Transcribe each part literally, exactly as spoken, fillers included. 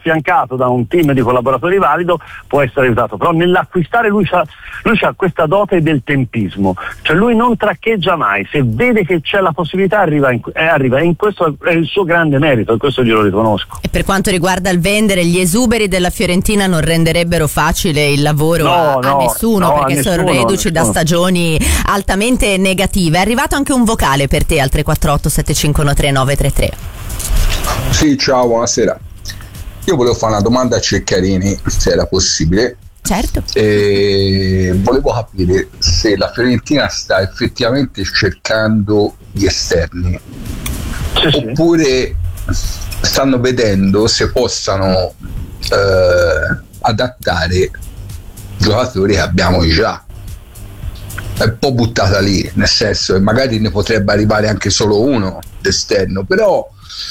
affiancato da un team di collaboratori valido può essere aiutato, però nell'acquistare lui c'ha, lui c'ha questa dote del tempismo, cioè lui non traccheggia mai, se vede che c'è la possibilità arriva, in, eh, arriva. E in questo è il suo grande merito, e questo glielo riconosco. E per quanto riguarda il vendere, gli esuberi della Fiorentina non renderebbero facile il lavoro no, a, no, a nessuno, no, perché a nessuno, sono reduci da stagioni altamente negative. È arrivato anche un vocale per te al tre quattro otto sette cinque uno tre nove tre tre. Sì, ciao, buonasera. Io volevo fare una domanda a Ceccarini, se era possibile. Certo. E volevo capire se la Fiorentina sta effettivamente cercando gli esterni, sì, oppure sì. stanno vedendo se possano eh, adattare giocatori che abbiamo già. È un po' buttata lì, nel senso che magari ne potrebbe arrivare anche solo uno d'esterno, però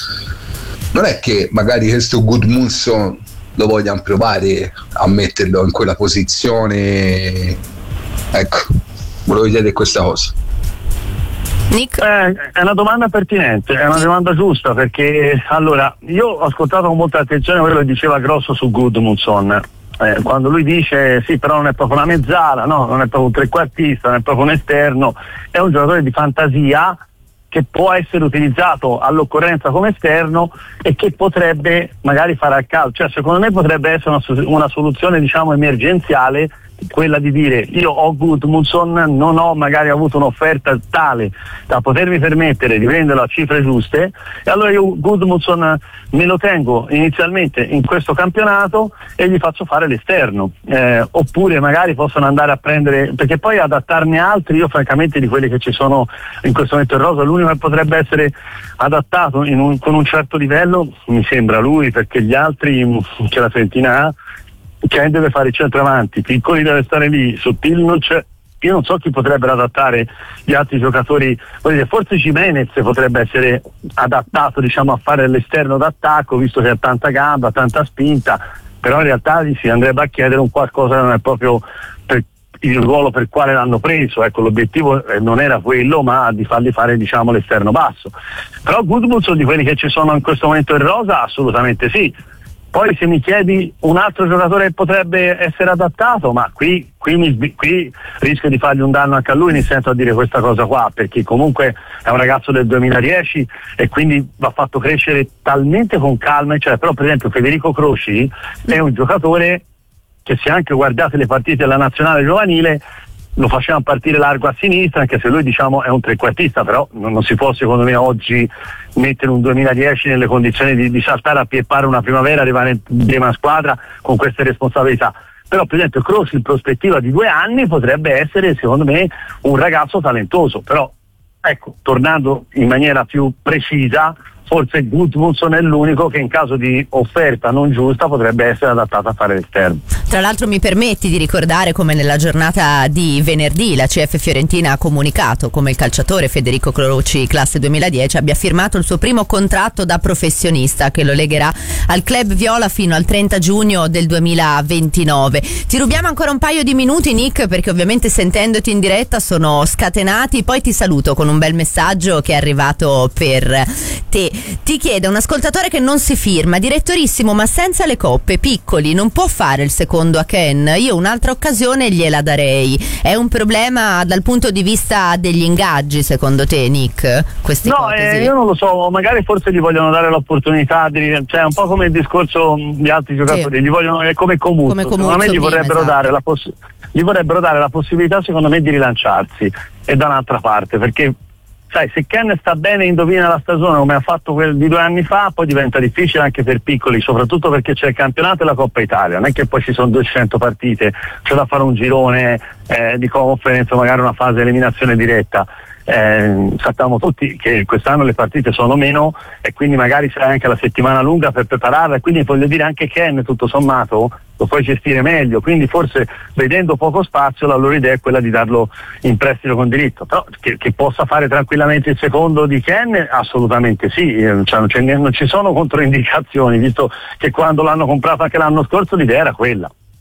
non è che magari questo Gudmundsson lo vogliamo provare a metterlo in quella posizione. Ecco, volevo chiedere questa cosa. Nick? Eh, è una domanda pertinente, è una domanda giusta, perché allora io ho ascoltato con molta attenzione quello che diceva Grosso su Gudmundsson, eh, quando lui dice sì, però non è proprio una mezzala, no, non è proprio un trequartista, non è proprio un esterno, è un giocatore di fantasia che può essere utilizzato all'occorrenza come esterno e che potrebbe magari fare al calcio, cioè secondo me potrebbe essere una, una soluzione diciamo emergenziale, quella di dire io ho Gudmundsson, non ho magari avuto un'offerta tale da potermi permettere di venderlo a cifre giuste, e allora io Gudmundsson me lo tengo inizialmente in questo campionato e gli faccio fare l'esterno, eh, oppure magari possono andare a prendere, perché poi adattarne altri, io francamente di quelli che ci sono in questo momento in rosa l'unico che potrebbe essere adattato in un, con un certo livello mi sembra lui, perché gli altri che la Fiorentina ha, Ken deve fare il centravanti, Piccoli deve stare lì, Sottil non c'è, io non so chi potrebbero adattare gli altri giocatori, forse Gimenez potrebbe essere adattato diciamo a fare l'esterno d'attacco, visto che ha tanta gamba, tanta spinta, però in realtà gli si andrebbe a chiedere un qualcosa che non è proprio per il ruolo per il quale l'hanno preso, ecco, l'obiettivo non era quello, ma di fargli fare diciamo l'esterno basso. Però Gudmundsson, di quelli che ci sono in questo momento in rosa, assolutamente sì. Poi se mi chiedi un altro giocatore che potrebbe essere adattato, ma qui, qui, mi, qui rischio di fargli un danno anche a lui, nel senso a dire questa cosa qua, perché comunque è un ragazzo del duemiladieci e quindi va fatto crescere talmente con calma, cioè, però per esempio Federico Croci è un giocatore che, se anche guardate le partite della nazionale giovanile, lo facevano partire largo a sinistra, anche se lui diciamo è un trequartista, però non, non si può secondo me oggi mettere un duemiladieci nelle condizioni di, di saltare a piepare una primavera, arrivare in prima squadra con queste responsabilità. Però per esempio Croce in prospettiva di due anni potrebbe essere secondo me un ragazzo talentoso, però ecco, tornando in maniera più precisa, forse Gudmundsson è l'unico che in caso di offerta non giusta potrebbe essere adattato a fare l'esterno. Tra l'altro mi permetti di ricordare come nella giornata di venerdì la C F Fiorentina ha comunicato come il calciatore Federico Croci, classe duemiladieci, abbia firmato il suo primo contratto da professionista che lo legherà al club viola fino al trenta giugno del duemilaventinove. Ti rubiamo ancora un paio di minuti, Nick, perché ovviamente sentendoti in diretta sono scatenati, poi ti saluto con un bel messaggio che è arrivato per te. Ti chiede un ascoltatore che non si firma: direttorissimo, ma senza le coppe, Piccoli non può fare il secondo a Ken? Io un'altra occasione gliela darei. È un problema dal punto di vista degli ingaggi, secondo te, Nick? Queste no, eh, io non lo so, magari forse gli vogliono dare l'opportunità di, cioè un po' come il discorso di altri giocatori, sì. Gli vogliono, è come Comuzzo, come secondo me gli vorrebbero, esatto. dare la poss- gli vorrebbero dare la possibilità secondo me di rilanciarsi, e da un'altra parte, perché sai, se Ken sta bene, indovina la stagione come ha fatto quel di due anni fa, poi diventa difficile anche per Piccoli, soprattutto perché c'è il campionato e la Coppa Italia, non è che poi ci sono duecento partite, c'è da fare un girone eh, di conference, magari una fase di eliminazione diretta. Eh, sappiamo tutti che quest'anno le partite sono meno e quindi magari c'è anche la settimana lunga per prepararla, e quindi voglio dire anche Ken tutto sommato lo puoi gestire meglio, quindi forse vedendo poco spazio la loro idea è quella di darlo in prestito con diritto, però che, che possa fare tranquillamente il secondo di Ken assolutamente sì, eh, cioè non, c'è, non ci sono controindicazioni, visto che quando l'hanno comprato anche l'anno scorso l'idea era quella.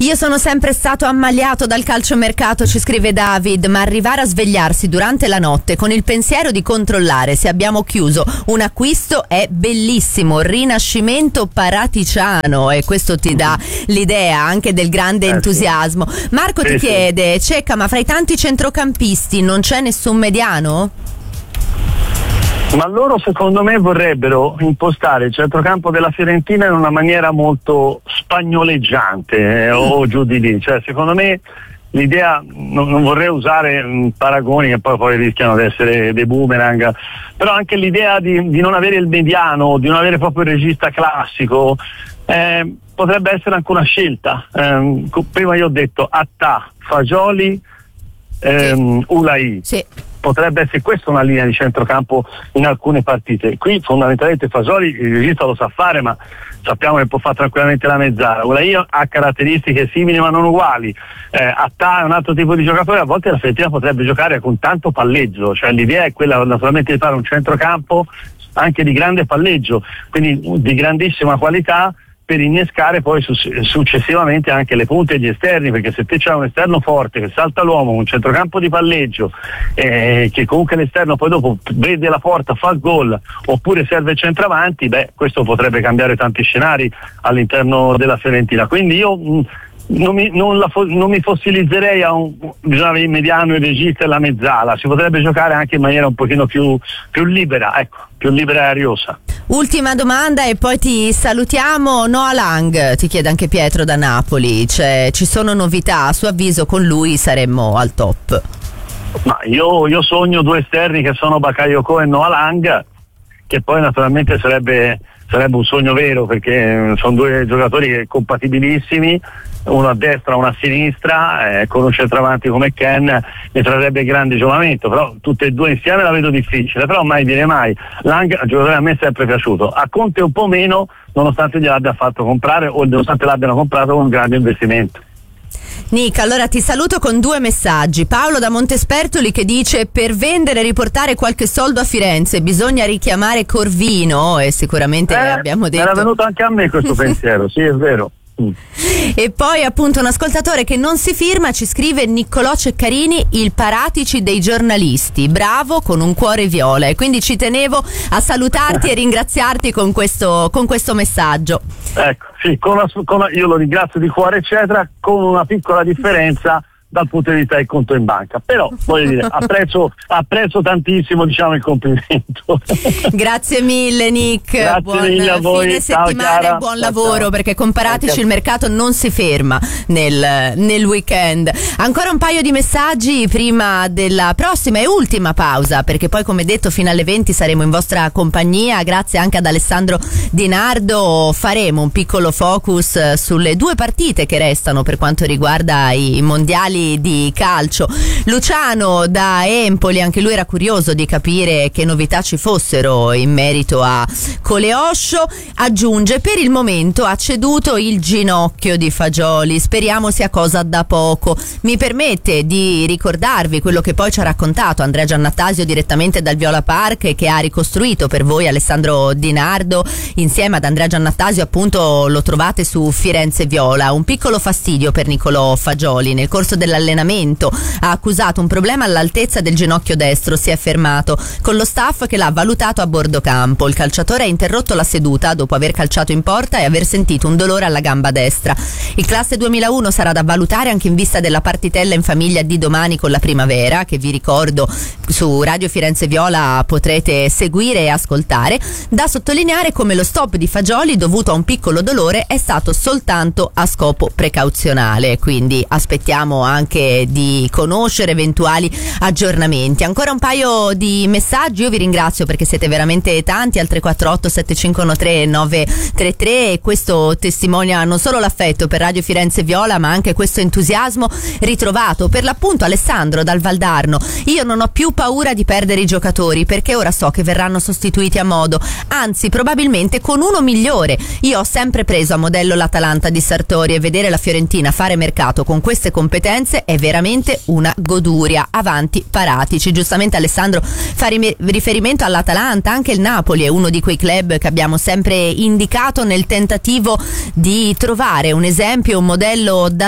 Io sono sempre stato ammaliato dal calciomercato, ci scrive David, ma arrivare a svegliarsi durante la notte con il pensiero di controllare se abbiamo chiuso un acquisto è bellissimo, rinascimento paraticiano, e questo ti dà l'idea anche del grande eh, entusiasmo. Sì. Marco sì, ti sì. chiede, Cecca, ma fra i tanti centrocampisti non c'è nessun mediano? Ma loro secondo me vorrebbero impostare il centrocampo della Fiorentina in una maniera molto spagnoleggiante eh, o giù di lì, cioè secondo me l'idea, non, non vorrei usare mh, paragoni che poi, poi rischiano di essere dei boomerang, però anche l'idea di, di non avere il mediano, di non avere proprio il regista classico, eh, potrebbe essere anche una scelta. Eh, prima io ho detto Attà, Fagioli, ehm, sì. Ulai. Sì. Potrebbe essere questa una linea di centrocampo in alcune partite. Qui fondamentalmente Fasoli il regista lo sa fare, ma sappiamo che può fare tranquillamente la mezzala. Ulai ha caratteristiche simili ma non uguali. Eh, Attà è un altro tipo di giocatore, a volte la Fiorentina potrebbe giocare con tanto palleggio, cioè l'idea è quella naturalmente di fare un centrocampo anche di grande palleggio, quindi di grandissima qualità, per innescare poi successivamente anche le punte e gli esterni, perché se te c'è un esterno forte che salta l'uomo, un centrocampo di palleggio, eh, che comunque l'esterno poi dopo vede la porta, fa il gol, oppure serve il centravanti, beh, questo potrebbe cambiare tanti scenari all'interno della Fiorentina. Quindi io mh, non, mi, non, la, non mi fossilizzerei a un bisogna il mediano, il regista e la mezzala, si potrebbe giocare anche in maniera un pochino più, più libera, ecco, più libera e ariosa. Ultima domanda e poi ti salutiamo. Noah Lang, ti chiede anche Pietro da Napoli, cioè, ci sono novità? A suo avviso con lui saremmo al top? Ma io, io sogno due esterni che sono Bakayoko e Noah Lang, che poi naturalmente sarebbe, sarebbe un sogno vero, perché sono due giocatori compatibilissimi, uno a destra, uno a sinistra, eh, con un centravanti come Ken ne trarrebbe grande giovamento, però tutte e due insieme la vedo difficile, però mai dire mai. Lang, il giocatore a me è sempre piaciuto, a Conte un po' meno, nonostante gliel'abbia fatto comprare o nonostante l'abbiano comprato con un grande investimento. Nick, allora ti saluto con due messaggi. Paolo da Montespertoli che dice: per vendere e riportare qualche soldo a Firenze bisogna richiamare Corvino, e sicuramente eh, abbiamo detto... Era venuto anche a me questo pensiero, sì, è vero. Mm. E poi appunto un ascoltatore che non si firma ci scrive: Niccolò Ceccarini, il Paratici dei giornalisti, bravo, con un cuore viola, e quindi ci tenevo a salutarti e ringraziarti con questo, con questo messaggio. Ecco, sì, con una, con una, io lo ringrazio di cuore eccetera, con una piccola differenza dal punto di vista del conto in banca, però voglio dire, apprezzo, apprezzo tantissimo, diciamo, il complimento. Grazie mille Nick, grazie buon mille a voi. fine settimana e buon ciao, lavoro ciao. Perché con Paratici il mercato non si ferma nel, nel weekend. Ancora un paio di messaggi prima della prossima e ultima pausa, perché poi come detto fino alle venti saremo in vostra compagnia. Grazie anche ad Alessandro Di Nardo, faremo un piccolo focus sulle due partite che restano per quanto riguarda i mondiali di calcio. Luciano da Empoli, anche lui era curioso di capire che novità ci fossero in merito a Coleoscio, aggiunge: per il momento ha ceduto il ginocchio di Fagioli, speriamo sia cosa da poco. Mi permette di ricordarvi quello che poi ci ha raccontato Andrea Giannattasio direttamente dal Viola Park e che ha ricostruito per voi Alessandro Di Nardo insieme ad Andrea Giannattasio, appunto lo trovate su Firenze Viola. Un piccolo fastidio per Niccolò Fagioli: nel corso dell'allenamento ha accusato un problema all'altezza del ginocchio destro, si è fermato con lo staff che l'ha valutato a bordo campo. Il calciatore ha interrotto la seduta dopo aver calciato in porta e aver sentito un dolore alla gamba destra. Il classe duemilauno sarà da valutare anche in vista della partitella in famiglia di domani con la Primavera, che vi ricordo su Radio Firenze Viola potrete seguire e ascoltare. Da sottolineare come lo stop di Fagioli dovuto a un piccolo dolore è stato soltanto a scopo precauzionale, quindi aspettiamo anche di conoscere eventuali aggiornamenti. Ancora un paio di messaggi, io vi ringrazio perché siete veramente tanti al tre quattro otto sette cinque uno tre nove tre tre, e questo testimonia non solo l'affetto per Radio Firenze Viola ma anche questo entusiasmo ritrovato. Per l'appunto Alessandro dal Valdarno: io non ho più paura di perdere i giocatori perché ora so che verranno sostituiti a modo, anzi probabilmente con uno migliore. Io ho sempre preso a modello l'Atalanta di Sartori e vedere la Fiorentina fare mercato con queste competenze Firenze è veramente una goduria. Avanti Paratici. Giustamente Alessandro fa riferimento all'Atalanta, anche il Napoli è uno di quei club che abbiamo sempre indicato nel tentativo di trovare un esempio, un modello da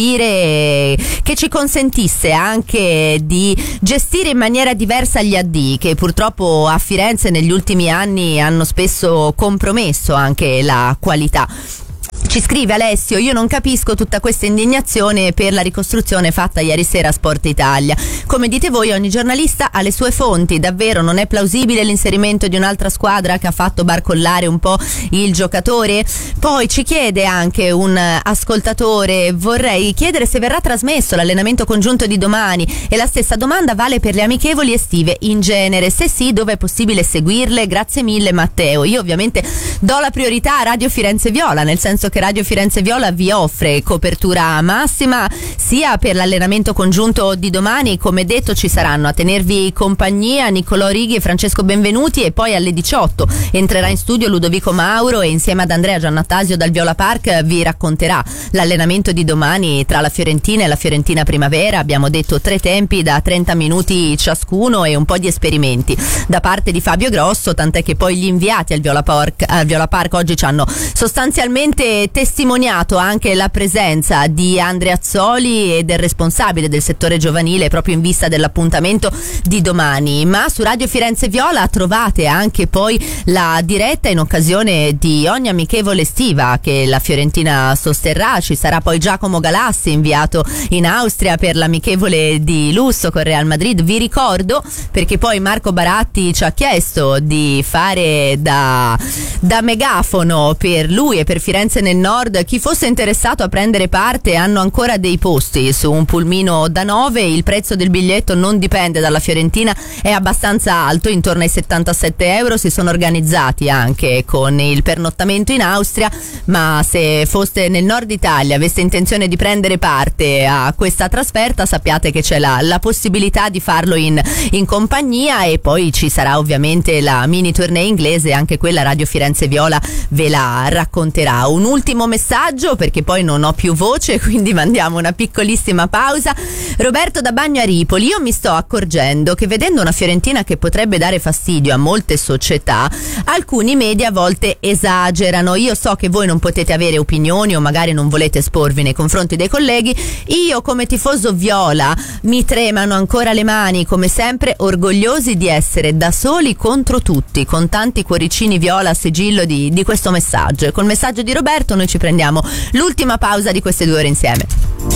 seguire che ci consentisse anche di gestire in maniera diversa gli addii, che purtroppo a Firenze negli ultimi anni hanno spesso compromesso anche la qualità. Ci scrive Alessio: io non capisco tutta questa indignazione per la ricostruzione fatta ieri sera a Sport Italia. Come dite voi, ogni giornalista ha le sue fonti. Davvero non è plausibile l'inserimento di un'altra squadra che ha fatto barcollare un po' il giocatore? Poi ci chiede anche un ascoltatore: vorrei chiedere se verrà trasmesso l'allenamento congiunto di domani, e la stessa domanda vale per le amichevoli estive in genere. Se sì, dove è possibile seguirle? Grazie mille Matteo. Io ovviamente do la priorità a Radio Firenze Viola, nel senso che Radio Firenze Viola vi offre copertura massima sia per l'allenamento congiunto di domani. Come detto, ci saranno a tenervi compagnia Niccolò Righi e Francesco Benvenuti, e poi alle diciotto entrerà in studio Ludovico Mauro e insieme ad Andrea Giannattasio dal Viola Park vi racconterà l'allenamento di domani tra la Fiorentina e la Fiorentina Primavera. Abbiamo detto tre tempi da trenta minuti ciascuno e un po' di esperimenti da parte di Fabio Grosso, tant'è che poi gli inviati al Viola Park, al Viola Park oggi ci hanno sostanzialmente testimoniato anche la presenza di Andrea Azzoli e del responsabile del settore giovanile proprio in vista dell'appuntamento di domani. Ma su Radio Firenze Viola trovate anche poi la diretta in occasione di ogni amichevole estiva che la Fiorentina sosterrà. Ci sarà poi Giacomo Galassi, inviato in Austria per l'amichevole di lusso con Real Madrid. Vi ricordo, perché poi Marco Baratti ci ha chiesto di fare da, da megafono per lui e per Firenze nel Nord, chi fosse interessato a prendere parte, hanno ancora dei posti su un pulmino da nove. Il prezzo del biglietto non dipende dalla Fiorentina, è abbastanza alto, intorno ai settantasette euro. Si sono organizzati anche con il pernottamento in Austria, ma se foste nel Nord Italia, aveste intenzione di prendere parte a questa trasferta, sappiate che c'è la, la possibilità di farlo in, in compagnia. E poi ci sarà ovviamente la mini tournée inglese, anche quella Radio Firenze Viola ve la racconterà. Un ultimo messaggio, perché poi non ho più voce, quindi mandiamo una piccolissima pausa. Roberto da Bagno a Ripoli: io mi sto accorgendo che vedendo una Fiorentina che potrebbe dare fastidio a molte società, alcuni media a volte esagerano. Io so che voi non potete avere opinioni o magari non volete esporvi nei confronti dei colleghi. Io come tifoso viola mi tremano ancora le mani, come sempre orgogliosi di essere da soli contro tutti, con tanti cuoricini viola a sigillo di, di questo messaggio. E col messaggio di Roberto noi ci prendiamo l'ultima pausa di queste due ore insieme.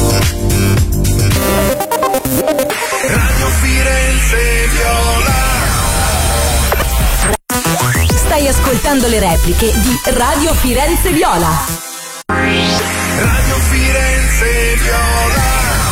Radio Firenze Viola. Stai ascoltando le repliche di Radio Firenze Viola. Radio Firenze Viola.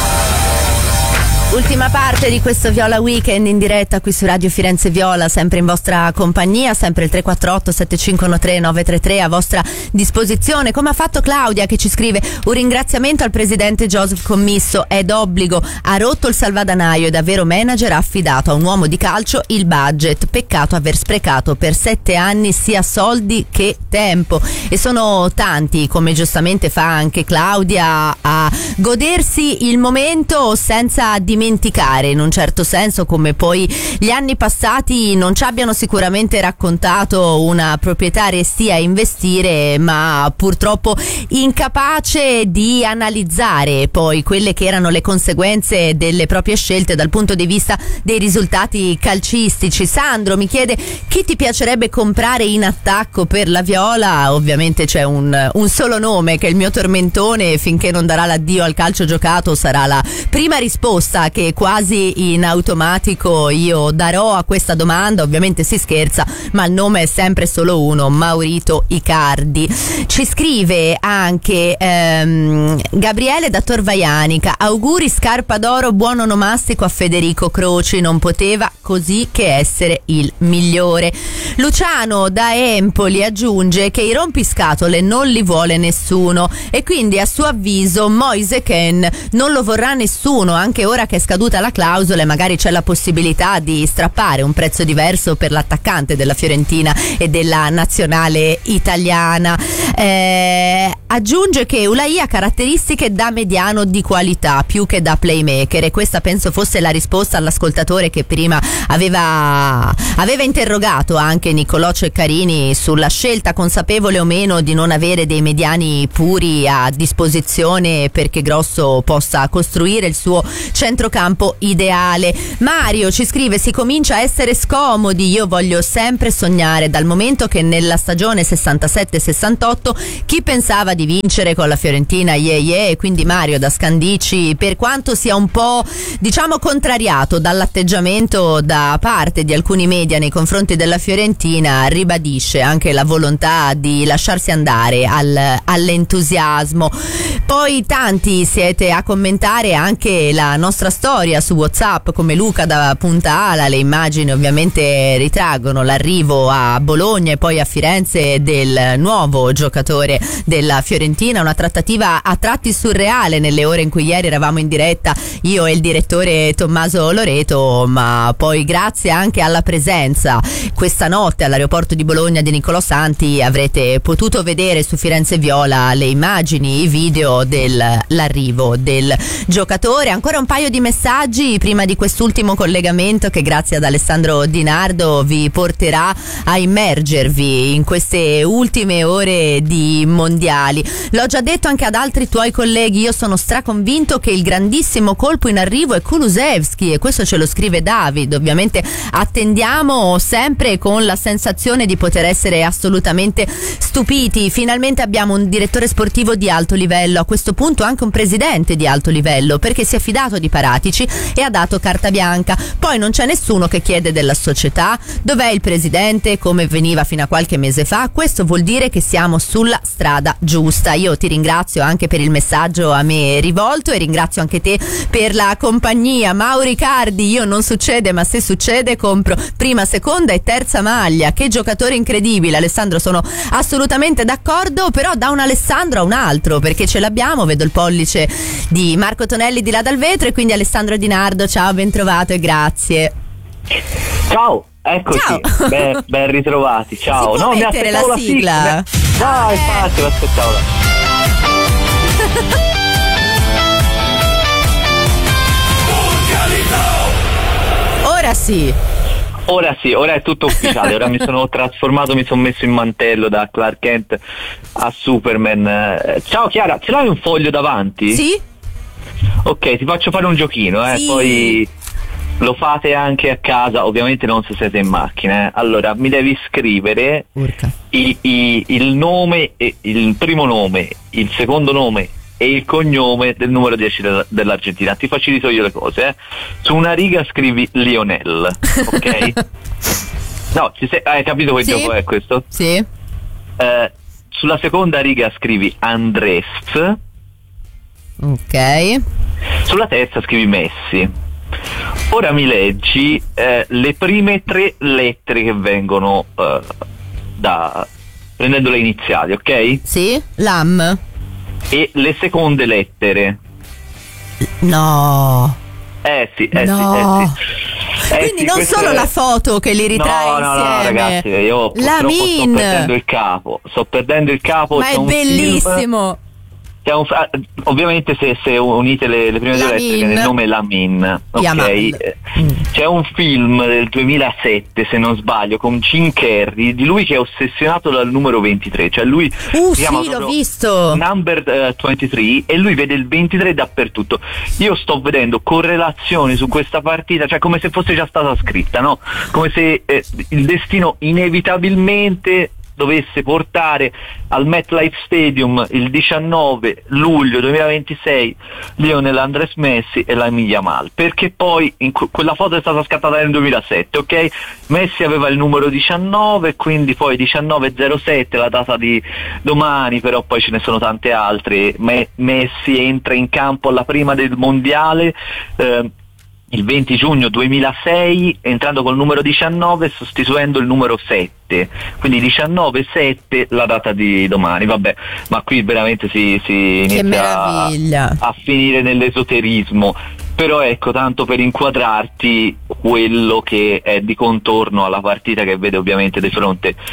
Ultima parte di questo Viola Weekend in diretta qui su Radio Firenze Viola, sempre in vostra compagnia, sempre il tre quattro otto sette cinque uno tre nove tre tre a vostra disposizione. Come ha fatto Claudia, che ci scrive: un ringraziamento al presidente Joseph Commisso, è d'obbligo, ha rotto il salvadanaio e davvero manager ha affidato a un uomo di calcio il budget, peccato aver sprecato per sette anni sia soldi che tempo. E sono tanti, come giustamente fa anche Claudia, a godersi il momento senza dimenticare in un certo senso come poi gli anni passati non ci abbiano sicuramente raccontato una proprietà restia a investire, ma purtroppo incapace di analizzare poi quelle che erano le conseguenze delle proprie scelte dal punto di vista dei risultati calcistici. Sandro mi chiede: chi ti piacerebbe comprare in attacco per la Viola? Ovviamente c'è un, un solo nome che è il mio tormentone, e finché non darà l'addio al calcio giocato sarà la prima risposta che quasi in automatico io darò a questa domanda. Ovviamente si scherza, ma il nome è sempre solo uno: Maurito Icardi. Ci scrive anche ehm, Gabriele da Torvaianica: auguri scarpa d'oro, buon onomastico a Federico Croci, non poteva così che essere il migliore. Luciano da Empoli aggiunge che i rompiscatole non li vuole nessuno e quindi a suo avviso Moise Kean non lo vorrà nessuno, anche ora che è scaduta la clausola e magari c'è la possibilità di strappare un prezzo diverso per l'attaccante della Fiorentina e della nazionale italiana. Eh, aggiunge che Ulai ha caratteristiche da mediano di qualità più che da playmaker, e questa penso fosse la risposta all'ascoltatore che prima aveva, aveva interrogato anche Niccolò Ceccarini sulla scelta, consapevole o meno, di non avere dei mediani puri a disposizione perché Grosso possa costruire il suo centrocampo ideale. Mario ci scrive: si comincia a essere scomodi, io voglio sempre sognare, dal momento che nella stagione sessantasette sessantotto chi pensava di vincere con la Fiorentina, yeah yeah, quindi Mario da Scandicci, per quanto sia un po' diciamo contrariato dall'atteggiamento da parte di alcuni media nei confronti della Fiorentina, ribadisce anche la volontà di lasciarsi andare al, all'entusiasmo. Poi tanti siete a commentare anche la nostra storia su WhatsApp, come Luca da Punta Ala. Le immagini ovviamente ritraggono l'arrivo a Bologna e poi a Firenze del nuovo giocatore della Fiorentina, una trattativa a tratti surreale nelle ore in cui ieri eravamo in diretta io e il direttore Tommaso Loreto, ma poi grazie anche alla presenza questa notte all'aeroporto di Bologna di Niccolò Santi avrete potuto vedere su Firenze Viola le immagini, i video dell'arrivo del giocatore. Ancora un paio di messaggi prima di quest'ultimo collegamento che grazie ad Alessandro Di Nardo vi porterà a immergervi in queste ultime ore di mondiali. L'ho già detto anche ad altri tuoi colleghi, io sono straconvinto che il grandissimo colpo in arrivo è Kulusevski, e questo ce lo scrive David. Ovviamente attendiamo sempre con la sensazione di poter essere assolutamente stupiti. Finalmente abbiamo un direttore sportivo di alto livello, a questo punto anche un presidente di alto livello, perché si è fidato di Paratici e ha dato carta bianca. Poi non c'è nessuno che chiede della società dov'è il presidente, come veniva fino a qualche mese fa. Questo vuol dire che siamo sulla strada giusta. Io ti ringrazio anche per il messaggio a me rivolto e ringrazio anche te per la compagnia. Mauro Riccardi: io non succede, ma se succede compro prima, seconda e terza maglia. Che giocatore incredibile. Alessandro, sono assolutamente d'accordo, però da un Alessandro a un altro, perché ce l'abbiamo, vedo il pollice di Marco Tonelli di là dal vetro, e quindi Alessandro Di Nardo, ciao, ben trovato e grazie. Ciao, eccoci, Ciao. ben, ben ritrovati, ciao. Si può no, mi mettere aspettavo la la sigla? sigla. No, Ah, infatti, mi aspettavo la Ora sì. Ora sì, ora è tutto ufficiale, ora mi sono trasformato, mi sono messo in mantello da Clark Kent a Superman. Eh, Ciao Chiara, ce l'hai un foglio davanti? Sì? Ok, ti faccio fare un giochino, eh, Sì. poi lo fate anche a casa, ovviamente non se siete in macchina. Eh. Allora, mi devi scrivere Urca. i, i, il nome, e il primo nome, il secondo nome e il cognome del numero dieci de- dell'Argentina. Ti facilito io le cose, eh. Su una riga scrivi Lionel, ok? No, ci sei, hai capito che Sì. gioco è questo? Sì. Eh, sulla seconda riga scrivi Andrés, Ok. sulla terza scrivi Messi. Ora mi leggi eh, le prime tre lettere che vengono eh, da prendendo le iniziali, ok? Sì? Lam. E le seconde lettere. No. Eh sì, eh No. sì, eh sì. Eh Quindi sì, non questo solo è- la foto che li ritrae no, no, insieme. no, ragazzi, io purtroppo sto Lamin. perdendo il capo. Sto perdendo il capo. Ma c'è è un film- bellissimo. c'è un, ah, ovviamente se, se unite le, le prime due Lamin. lettere viene il nome Lamin, ok? Yamal. Eh, Mm. C'è un film del duemilasette, se non sbaglio, con Jim Carrey, di lui che è ossessionato dal numero ventitré, cioè lui Uh, si chiama sì, l'ho proprio visto. Number eh, ventitré, e lui vede il ventitré dappertutto. Io sto vedendo correlazioni su questa partita, cioè come se fosse già stata scritta, no? Come se eh, il destino inevitabilmente dovesse portare al MetLife Stadium il diciannove luglio duemilaventisei Lionel Andrés Messi e Lamine Yamal, perché poi in que- quella foto è stata scattata nel duemilasette, ok? Messi aveva il numero diciannove, quindi poi diciannove zero sette la data di domani, però poi ce ne sono tante altre. Me- Messi entra in campo alla prima del mondiale eh, il venti giugno duemilasei, entrando col numero diciannove, sostituendo il numero sette, quindi diciannove sette la data di domani. Vabbè, ma qui veramente si, si inizia meraviglia. a, a finire nell'esoterismo. Però ecco, tanto per inquadrarti quello che è di contorno alla partita che vede ovviamente di fronte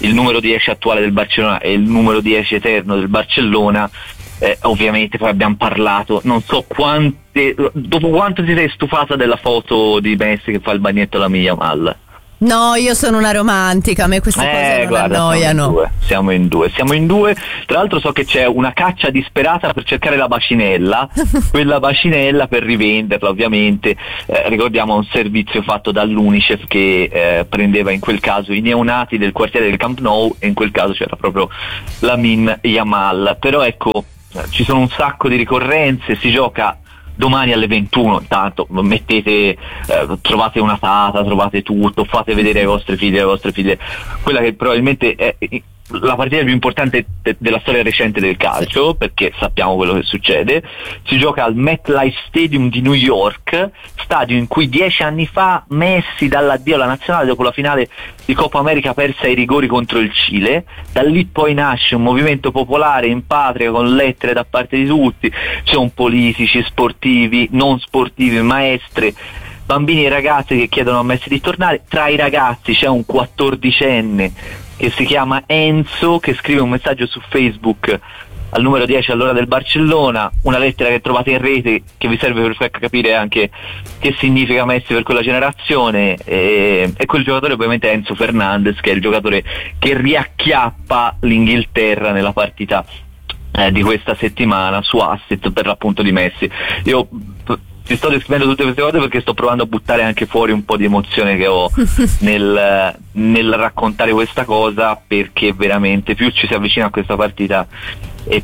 il numero dieci attuale del Barcellona e il numero dieci eterno del Barcellona. Eh, ovviamente poi abbiamo parlato, non so quante, dopo quanto ti sei stufata della foto di Messi che fa il bagnetto alla Yamal? No, io sono una romantica, a me queste eh, cose non guarda, annoiano. Siamo in, due, siamo in due, siamo in due. Tra l'altro so che c'è una caccia disperata per cercare la bacinella, quella bacinella per rivenderla ovviamente. Eh, ricordiamo un servizio fatto dall'Unicef che eh, prendeva in quel caso i neonati del quartiere del Camp Nou, e in quel caso c'era proprio Lamine Yamal. Però ecco, ci sono un sacco di ricorrenze, si gioca domani alle ventuno, intanto mettete, eh, trovate una tata, trovate tutto, fate vedere ai vostri figli e alle vostre figlie quella che probabilmente è la partita più importante de- della storia recente del calcio, perché sappiamo quello che succede. Si gioca al MetLife Stadium di New York, stadio in cui dieci anni fa Messi dall'addio alla nazionale dopo la finale di Coppa America persa ai rigori contro il Cile. Da lì poi nasce un movimento popolare in patria con lettere da parte di tutti, ci sono politici, sportivi, non sportivi, maestre, bambini e ragazzi che chiedono a Messi di tornare. Tra i ragazzi c'è un quattordicenne che si chiama Enzo, che scrive un messaggio su Facebook al numero dieci all'ora del Barcellona, una lettera che trovate in rete che vi serve per far capire anche che significa Messi per quella generazione, e, e quel giocatore ovviamente è Enzo Fernandez, che è il giocatore che riacchiappa l'Inghilterra nella partita eh, di questa settimana su assist per l'appunto di Messi. Io ti sto descrivendo tutte queste cose perché sto provando a buttare anche fuori un po' di emozione che ho nel, nel raccontare questa cosa, perché veramente più ci si avvicina a questa partita e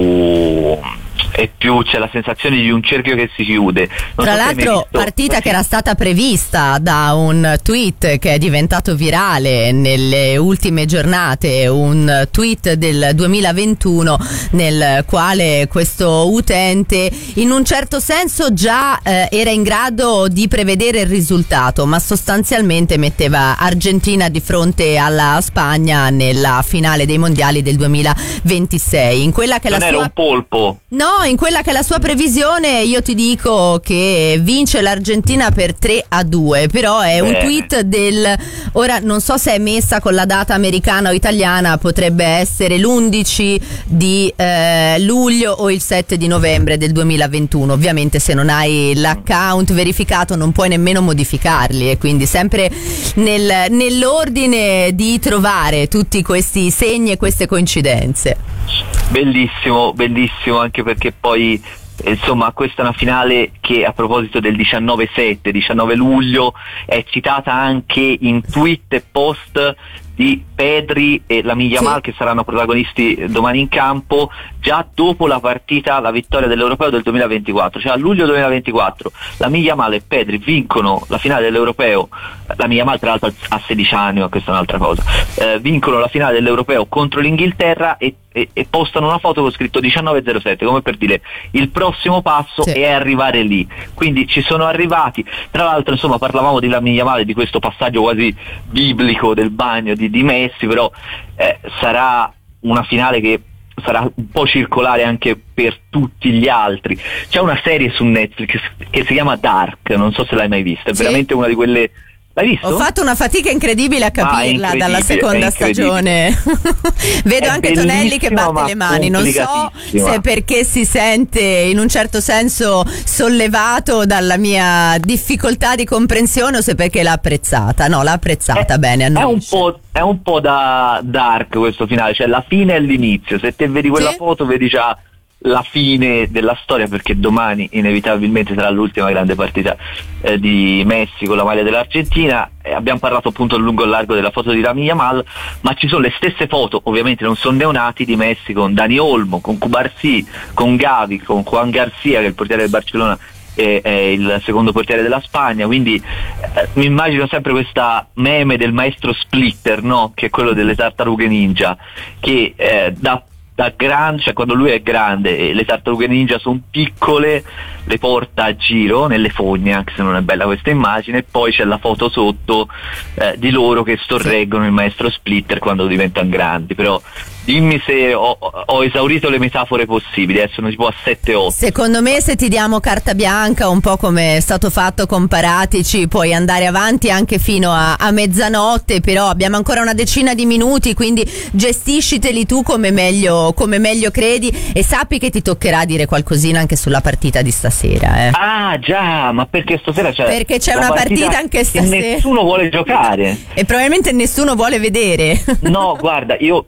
più e più c'è la sensazione di un cerchio che si chiude. Non Tra so l'altro partita sì. che era stata prevista da un tweet che è diventato virale nelle ultime giornate, un tweet del duemilaventuno nel quale questo utente in un certo senso già eh, era in grado di prevedere il risultato, ma sostanzialmente metteva Argentina di fronte alla Spagna nella finale dei mondiali del duemilaventisei. In quella che non la era sua... un polpo. No, in quella che è la sua previsione io ti dico che vince l'Argentina per tre a due, però è un Bene. tweet del, ora non so se è messa con la data americana o italiana, potrebbe essere l'undici di eh, luglio o il sette di novembre del duemilaventuno. Ovviamente se non hai l'account verificato non puoi nemmeno modificarli, e quindi sempre nel, nell'ordine di trovare tutti questi segni e queste coincidenze. Bellissimo, bellissimo, anche perché poi insomma questa è una finale che, a proposito del diciannove sette, diciannove luglio, è citata anche in tweet e post di Pedri e Lamine Yamal, sì, che saranno protagonisti domani in campo, già dopo la partita, la vittoria dell'Europeo del duemilaventiquattro, cioè a luglio duemilaventiquattro Lamine Yamal e Pedri vincono la finale dell'Europeo. Lamine Yamal tra l'altro ha sedici anni, ma questa è un'altra cosa. Eh, vincono la finale dell'Europeo contro l'Inghilterra e, e, e postano una foto con scritto diciannove zero sette, come per dire il prossimo passo sì. è arrivare lì. Quindi ci sono arrivati. Tra l'altro insomma parlavamo di Lamine Yamal e di questo passaggio quasi biblico del bagno di, di Messi, però eh, sarà una finale che sarà un po' circolare anche per tutti gli altri. C'è una serie su Netflix che si chiama Dark, non so se l'hai mai vista, è sì. veramente una di quelle. L'hai visto? Ho fatto una fatica incredibile a capirla ah, dalla seconda stagione. Vedo è anche Tonelli che batte le mani, non so se è perché si sente in un certo senso sollevato dalla mia difficoltà di comprensione o se perché l'ha apprezzata. No, l'ha apprezzata è, bene. È un, po', è un po' da Dark questo finale, cioè la fine e l'inizio. Se te vedi quella sì. foto vedi già la fine della storia, perché domani inevitabilmente sarà l'ultima grande partita eh, di Messi con la maglia dell'Argentina. Eh, abbiamo parlato appunto a lungo e largo della foto di Lamine Yamal, ma ci sono le stesse foto, ovviamente non sono neonati, di Messi con Dani Olmo, con Cubarsí, con Gavi, con Juan Garcia, che è il portiere del Barcellona, è, è il secondo portiere della Spagna. Quindi eh, mi immagino sempre questa meme del maestro Splitter, no? Che è quello delle tartarughe ninja, che eh, da da grande, cioè quando lui è grande e le tartarughe ninja sono piccole, le porta a giro nelle fogne, anche se non è bella questa immagine, e poi c'è la foto sotto eh, di loro che sorreggono il maestro Splitter quando diventano grandi. Però dimmi se ho, ho esaurito le metafore possibili, adesso sono tipo a sette otto. Secondo me se ti diamo carta bianca, un po' come è stato fatto con Paratici, puoi andare avanti anche fino a, a mezzanotte, però abbiamo ancora una decina di minuti, quindi gestisciteli tu come meglio, come meglio credi, e sappi che ti toccherà dire qualcosina anche sulla partita di stasera. Eh. Ah già, ma perché stasera c'è Perché c'è una partita, partita anche stasera. E nessuno vuole giocare. E probabilmente nessuno vuole vedere. No, guarda, io...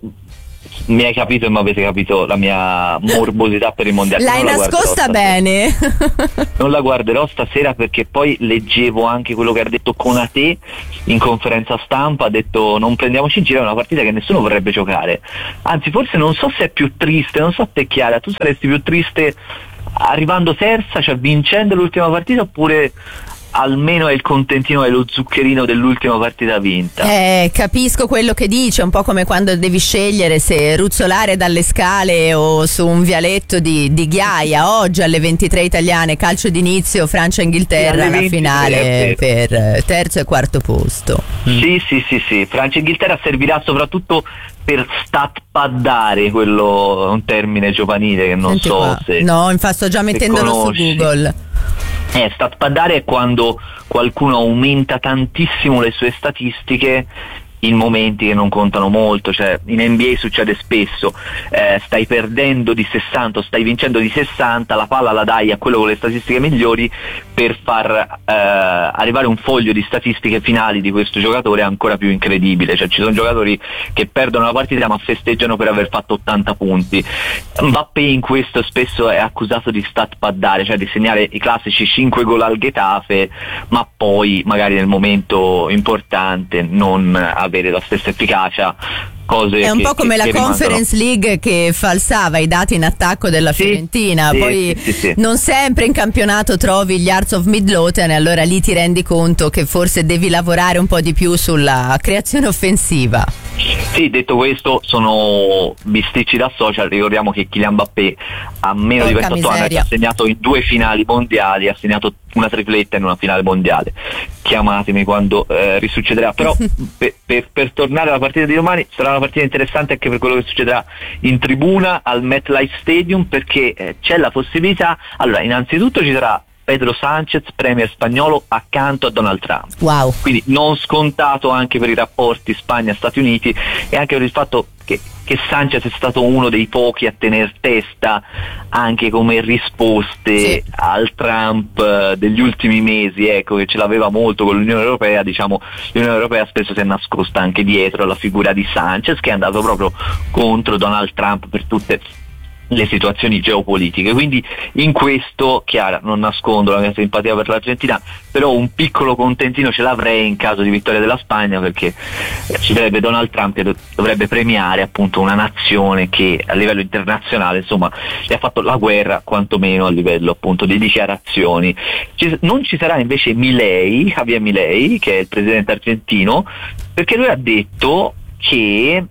mi hai capito e mi avete capito la mia morbosità per i mondiali. L'hai non nascosta la bene. Non la guarderò stasera perché poi leggevo anche quello che ha detto Konaté in conferenza stampa, ha detto non prendiamoci in giro, è una partita che nessuno vorrebbe giocare, anzi forse non so se è più triste, non so te Chiara, tu saresti più triste arrivando terza, cioè vincendo l'ultima partita, oppure almeno è il contentino, è lo zuccherino dell'ultima partita vinta? Eh, capisco quello che dice, un po' come quando devi scegliere se ruzzolare dalle scale o su un vialetto di, di ghiaia. Oggi alle ventitré italiane, calcio d'inizio, Francia-Inghilterra, la finale per terzo e quarto posto. Sì, sì, sì, sì. Francia-Inghilterra servirà soprattutto per stat-paddare, quello è un termine giovanile che non Senti so qua. se... No, infatti sto già mettendolo su Google. Eh, stat-paddare è quando qualcuno aumenta tantissimo le sue statistiche in momenti che non contano molto, cioè in N B A succede spesso, eh, stai perdendo di sessanta, stai vincendo di sessanta, la palla la dai a quello con le statistiche migliori per far eh, arrivare un foglio di statistiche finali di questo giocatore ancora più incredibile, cioè ci sono giocatori che perdono la partita ma festeggiano per aver fatto ottanta punti. Mbappé in questo spesso è accusato di stat paddare, cioè di segnare i classici cinque gol al Getafe ma poi magari nel momento importante non avere la stessa efficacia. Cose è un che, po' come che, la che Conference rimangono. League che falsava i dati in attacco della sì, Fiorentina, sì, poi sì, sì, sì. non sempre in campionato trovi gli Hearts of Midlothian e allora lì ti rendi conto che forse devi lavorare un po' di più sulla creazione offensiva. Sì, detto questo, sono bisticci da social. Ricordiamo che Kylian Mbappé a meno Porca di ventotto anni ha segnato in due finali mondiali, ha segnato una tripletta in una finale mondiale. Chiamatemi quando eh, risuccederà, però per, per, per tornare alla partita di domani, sarà una partita interessante anche per quello che succederà in tribuna al MetLife Stadium, perché eh, c'è la possibilità, allora innanzitutto ci sarà Pedro Sánchez, premier spagnolo, accanto a Donald Trump. Wow. Quindi non scontato anche per i rapporti Spagna-Stati Uniti e anche per il fatto che, che Sánchez è stato uno dei pochi a tener testa anche come risposte sì. al Trump eh, degli ultimi mesi, ecco, che ce l'aveva molto con l'Unione Europea. Diciamo, l'Unione Europea spesso si è nascosta anche dietro la figura di Sánchez, che è andato proprio contro Donald Trump per tutte le situazioni geopolitiche. Quindi in questo, Chiara, non nascondo la mia simpatia per l'Argentina, però un piccolo contentino ce l'avrei in caso di vittoria della Spagna, perché ci sarebbe Donald Trump che dovrebbe premiare appunto una nazione che a livello internazionale insomma gli ha fatto la guerra, quantomeno a livello appunto di dichiarazioni. Ci, non ci sarà invece Milei, Javier Milei, che è il presidente argentino, perché lui ha detto che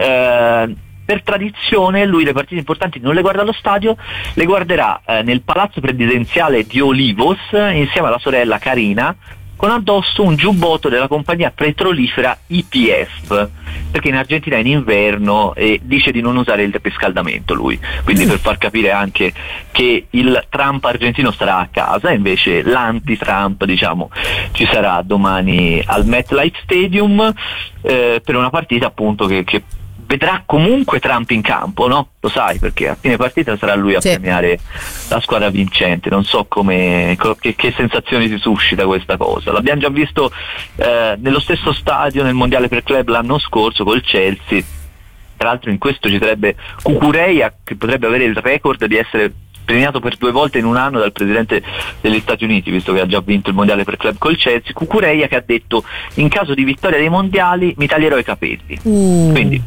eh, per tradizione lui le partite importanti non le guarda allo stadio, le guarderà eh, nel palazzo presidenziale di Olivos insieme alla sorella Karina, con addosso un giubbotto della compagnia petrolifera Y P F, perché in Argentina è in inverno e dice di non usare il riscaldamento lui, quindi per far capire anche che il Trump argentino starà a casa, invece l'anti-Trump diciamo ci sarà domani al MetLife Stadium eh, per una partita appunto che, che vedrà comunque Trump in campo, no? Lo sai, perché a fine partita sarà lui a sì. premiare la squadra vincente. Non so come che, che sensazioni si suscita questa cosa. L'abbiamo già visto eh, nello stesso stadio nel mondiale per club l'anno scorso col Chelsea. Tra l'altro in questo ci sarebbe Cucurella, che potrebbe avere il record di essere premiato per due volte in un anno dal presidente degli Stati Uniti, visto che ha già vinto il mondiale per club col Chelsea. Cucurella che ha detto: in caso di vittoria dei mondiali mi taglierò i capelli. uh. Quindi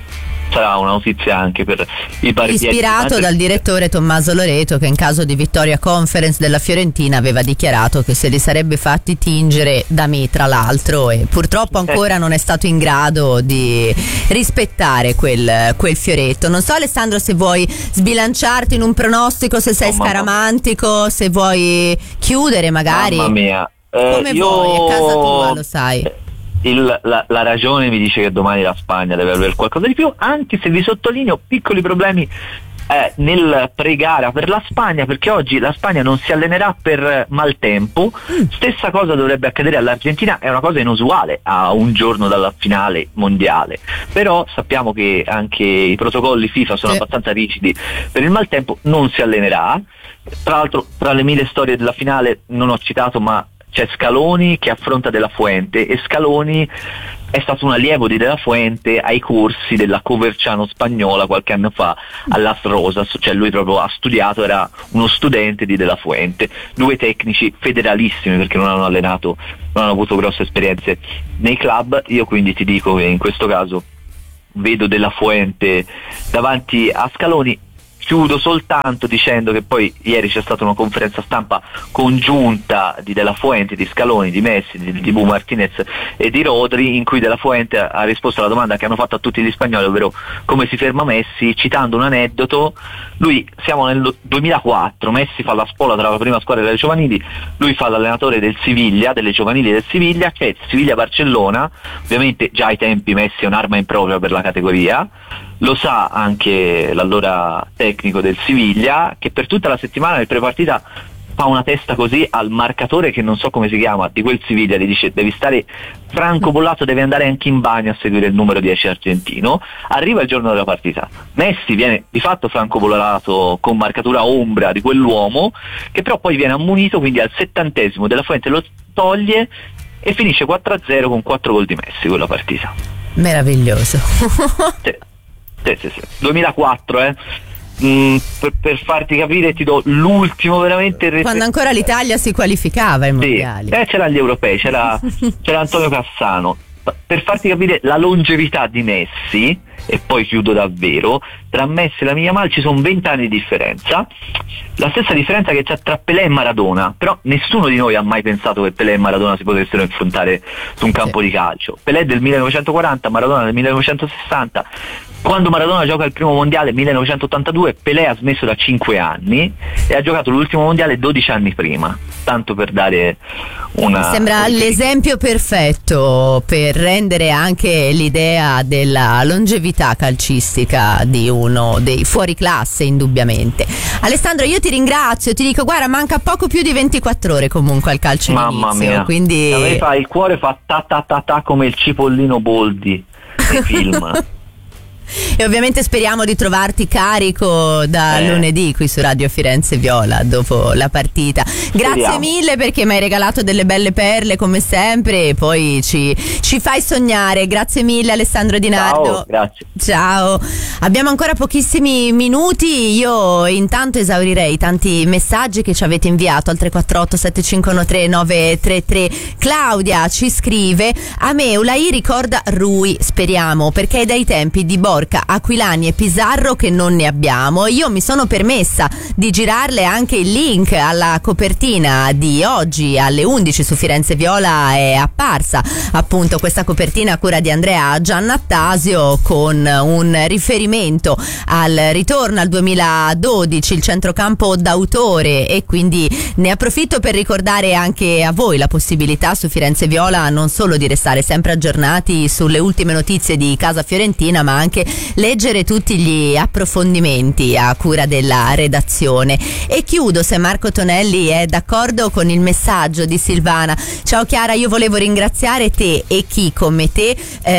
sarà una notizia anche per i barbieri. Ispirato dal direttore Tommaso Loreto, che in caso di vittoria conference della Fiorentina aveva dichiarato che se li sarebbe fatti tingere da me, tra l'altro, e purtroppo ancora eh. non è stato in grado di rispettare quel, quel fioretto. Non so, Alessandro, se vuoi sbilanciarti in un pronostico, se sei oh, scaramantico, se vuoi chiudere magari. Mamma mia. Come uh, io... vuoi, a casa tua, lo sai. il, la, la ragione mi dice che domani la Spagna deve avere qualcosa di più, anche se vi sottolineo piccoli problemi Eh, nel pre-gara per la Spagna, perché oggi la Spagna non si allenerà per maltempo. Stessa cosa dovrebbe accadere all'Argentina, è una cosa inusuale a un giorno dalla finale mondiale, però sappiamo che anche i protocolli FIFA sono sì. abbastanza rigidi per il maltempo, non si allenerà. Tra l'altro, tra le mille storie della finale non ho citato, ma c'è Scaloni che affronta De La Fuente, e Scaloni è stato un allievo di De La Fuente ai corsi della Coverciano spagnola qualche anno fa all'As Rosas, cioè lui proprio ha studiato, era uno studente di De La Fuente. Due tecnici federalissimi, perché non hanno allenato, non hanno avuto grosse esperienze nei club. Io quindi ti dico che in questo caso vedo De La Fuente davanti a Scaloni. Chiudo soltanto dicendo che poi ieri c'è stata una conferenza stampa congiunta di De La Fuente, di Scaloni, di Messi, di Dibu Martinez e di Rodri, in cui De La Fuente ha risposto alla domanda che hanno fatto a tutti gli spagnoli, ovvero come si ferma Messi, citando un aneddoto. Lui, siamo nel duemilaquattro, Messi fa la spola tra la prima squadra delle giovanili, lui fa l'allenatore del Siviglia, delle giovanili del Siviglia, che è Siviglia-Barcellona. Ovviamente già ai tempi Messi è un'arma impropria per la categoria, lo sa anche l'allora tecnico del Siviglia, che per tutta la settimana nel prepartita fa una testa così al marcatore che non so come si chiama di quel Siviglia, gli dice devi stare francobollato, devi andare anche in bagno a seguire il numero dieci argentino. Arriva il giorno della partita, Messi viene di fatto francobollato con marcatura ombra di quell'uomo, che però poi viene ammonito, quindi al settantesimo De La Fuente lo toglie e finisce quattro a zero con quattro gol di Messi quella partita. Meraviglioso. Sì. Sì, sì, sì. duemilaquattro, eh. Mm, per, per farti capire ti do l'ultimo veramente. Quando ancora l'Italia si qualificava ai mondiali. Sì. Eh, c'era gli europei, c'era, c'era Antonio Cassano. Per farti capire la longevità di Messi, e poi chiudo davvero, tra Messi e la Yamal ci sono venti anni di differenza, la stessa differenza che c'è tra Pelé e Maradona, però nessuno di noi ha mai pensato che Pelé e Maradona si potessero affrontare su un campo sì. di calcio. Pelé è del millenovecentoquaranta, Maradona del millenovecentosessanta. Quando Maradona gioca il primo mondiale millenovecentottantadue, Pelé ha smesso da cinque anni e ha giocato l'ultimo mondiale dodici anni prima, tanto per dare una... Sembra l'esempio perfetto per rendere anche l'idea della longevità calcistica di uno dei fuoriclasse, indubbiamente. Alessandro, io ti ringrazio, ti dico guarda, manca poco più di ventiquattro ore comunque al calcio Mamma d'inizio, mia. quindi a me fa, il cuore fa ta ta ta ta come il cipollino Boldi nei film. E ovviamente speriamo di trovarti carico da eh. lunedì qui su Radio Firenze Viola dopo la partita. Grazie Speriamo. mille perché mi hai regalato delle belle perle come sempre e poi ci, ci fai sognare. Grazie mille Alessandro Di Nardo. Ciao, grazie. Ciao. Abbiamo ancora pochissimi minuti, io intanto esaurirei tanti messaggi che ci avete inviato al tre quattro otto sette cinque uno tre nove tre tre. Claudia ci scrive: a me Ulai ricorda Rui, speriamo, perché è dai tempi di Borca, Aquilani e Pizarro che non ne abbiamo. Io mi sono permessa di girarle anche il link alla copertina di oggi alle undici su Firenze Viola. È apparsa appunto questa copertina a cura di Andrea Giannattasio con un riferimento al ritorno al duemiladodici, il centrocampo d'autore, e quindi ne approfitto per ricordare anche a voi la possibilità su Firenze Viola non solo di restare sempre aggiornati sulle ultime notizie di casa fiorentina, ma anche leggere tutti gli approfondimenti a cura della redazione. E chiudo, se Marco Tonelli è d'accordo, con il messaggio di Silvana. Ciao Chiara, io volevo ringraziare te e chi come te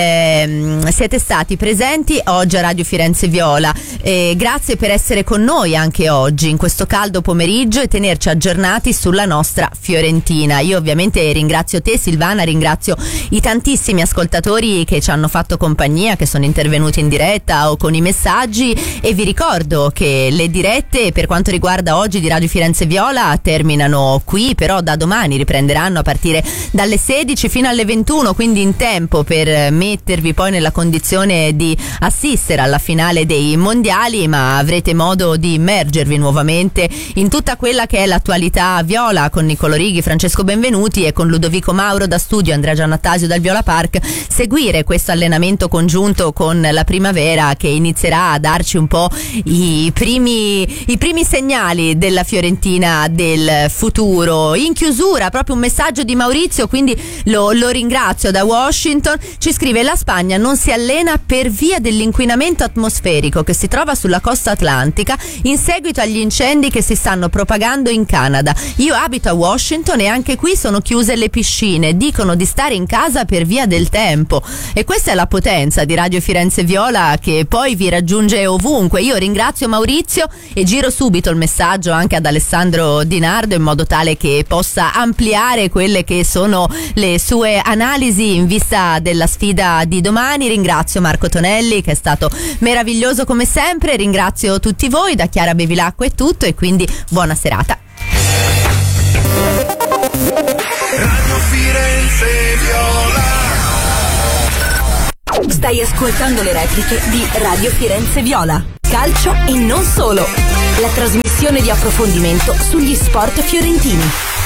ehm, siete stati presenti oggi a Radio Firenze Viola. Eh, grazie per essere con noi anche oggi in questo caldo pomeriggio e tenerci aggiornati sulla nostra Fiorentina. Io ovviamente ringrazio te Silvana, ringrazio i tantissimi ascoltatori che ci hanno fatto compagnia, che sono intervenuti in diretta o con i messaggi, e vi ricordo che le dirette per quanto riguarda oggi di Radio Firenze Viola terminano qui, però da domani riprenderanno a partire dalle sedici fino alle ventuno, quindi in tempo per mettervi poi nella condizione di assistere alla finale dei mondiali, ma avrete modo di immergervi nuovamente in tutta quella che è l'attualità viola con Niccolò Righi, Francesco Benvenuti e con Ludovico Mauro da studio, Andrea Giannattasio dal Viola Park, seguire questo allenamento congiunto con la prima primavera che inizierà a darci un po' i primi, i primi segnali della Fiorentina del futuro. In chiusura proprio un messaggio di Maurizio, quindi lo, lo ringrazio, da Washington. Ci scrive: la Spagna non si allena per via dell'inquinamento atmosferico che si trova sulla costa atlantica in seguito agli incendi che si stanno propagando in Canada. Io abito a Washington e anche qui sono chiuse le piscine, dicono di stare in casa per via del tempo. E questa è la potenza di Radio Firenze Viola, che poi vi raggiunge ovunque. Io ringrazio Maurizio e giro subito il messaggio anche ad Alessandro Di Nardo in modo tale che possa ampliare quelle che sono le sue analisi in vista della sfida di domani. Ringrazio Marco Tonelli, che è stato meraviglioso come sempre, ringrazio tutti voi. Da Chiara Bevilacqua è tutto e quindi buona serata. Radio Firenze Viola. Stai ascoltando le repliche di Radio Firenze Viola. Calcio e non solo. La trasmissione di approfondimento sugli sport fiorentini.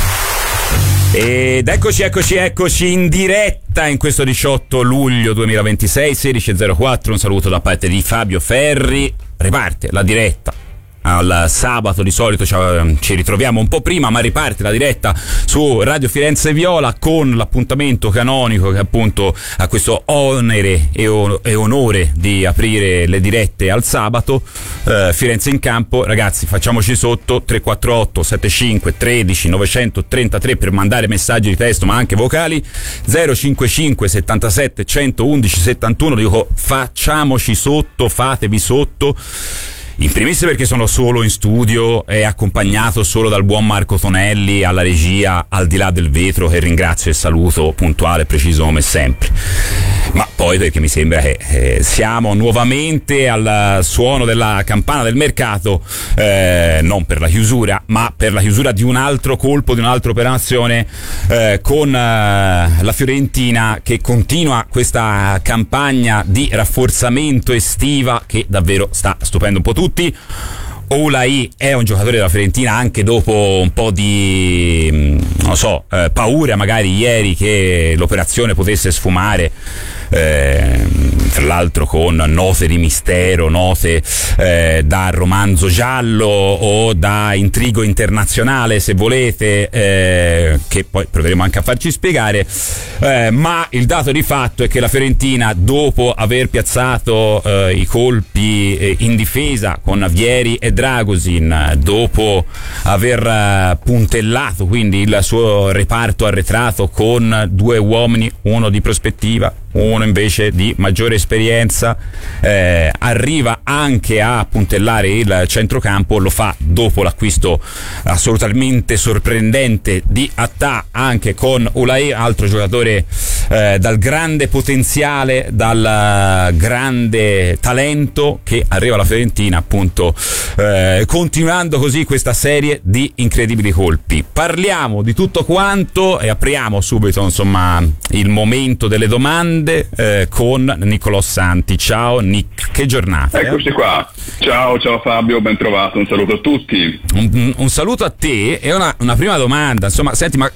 Ed eccoci, eccoci, eccoci in diretta in questo diciotto luglio duemilaventisei, sedici e zero quattro. Un saluto da parte di Fabio Ferri. Riparte la diretta. Al sabato di solito ci ritroviamo un po' prima, ma riparte la diretta su Radio Firenze Viola con l'appuntamento canonico che appunto ha questo onere e, o- e onore di aprire le dirette al sabato. eh, Firenze in campo, ragazzi, facciamoci sotto. Tre quattro otto sette cinque uno tre nove tre tre per mandare messaggi di testo ma anche vocali. Zero cinque cinque settantasette centoudici settantuno. Dico facciamoci sotto, fatevi sotto. In primis perché sono solo in studio e accompagnato solo dal buon Marco Tonelli alla regia, al di là del vetro, che ringrazio e saluto puntuale e preciso come sempre. Ma poi perché mi sembra che eh, siamo nuovamente al suono della campana del mercato, eh, non per la chiusura, ma per la chiusura di un altro colpo, di un'altra operazione, eh, con eh, la Fiorentina che continua questa campagna di rafforzamento estiva che davvero sta stupendo un po' tutti. Oulai è un giocatore della Fiorentina anche dopo un po' di, non so, eh, paura magari ieri che l'operazione potesse sfumare, eh, tra l'altro con note di mistero, note eh, da romanzo giallo o da intrigo internazionale se volete, eh, che poi proveremo anche a farci spiegare, eh, ma il dato di fatto è che la Fiorentina, dopo aver piazzato eh, i colpi eh, in difesa con Vieri e Dragosin, dopo aver puntellato quindi il suo reparto arretrato con due uomini, uno di prospettiva, uno invece di maggiore esperienza, eh, arriva anche a puntellare il centrocampo. Lo fa dopo l'acquisto assolutamente sorprendente di Attà, anche con Oulai, altro giocatore eh, dal grande potenziale, dal grande talento, che arriva alla Fiorentina appunto, eh, continuando così questa serie di incredibili colpi. Parliamo di tutto quanto e apriamo subito insomma il momento delle domande eh, con Nicolò Santi. Ciao Nick, che giornata. Eccoci eh? qua. Ciao, ciao Fabio, ben trovato, un saluto a tutti. Un, un saluto a te e una, una prima domanda, insomma, senti, ma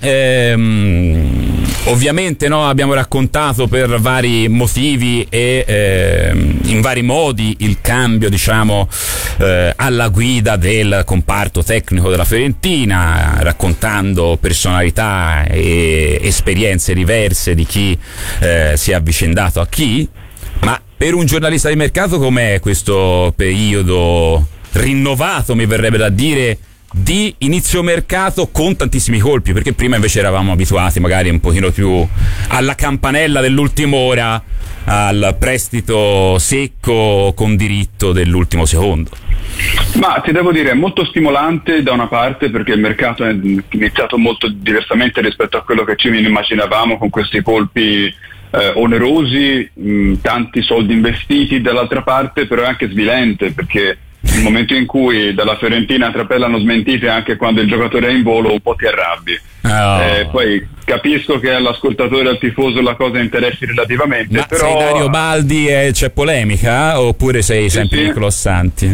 ehm, ovviamente no, abbiamo raccontato per vari motivi e ehm, in vari modi il cambio, diciamo, eh, alla guida del comparto tecnico della Fiorentina, raccontando personalità e esperienze diverse di chi eh, si è avvicendato a chi. Ma per un giornalista di mercato com'è questo periodo rinnovato, mi verrebbe da dire, di inizio mercato con tantissimi colpi? Perché prima invece eravamo abituati magari un pochino più alla campanella dell'ultima ora, al prestito secco con diritto dell'ultimo secondo. Ma ti devo dire, è molto stimolante da una parte, perché il mercato è iniziato molto diversamente rispetto a quello che ci immaginavamo, con questi colpi eh, onerosi, mh, tanti soldi investiti. Dall'altra parte però è anche svilente, perché nel momento in cui dalla Fiorentina trapelano smentite anche quando il giocatore è in volo, un po' ti arrabbi. Oh. Eh, poi capisco che all'ascoltatore, al tifoso, la cosa interessi relativamente. Ma però sei Dario Baldi e c'è polemica? Oppure sei sempre sì, sì. Nicolò Santi?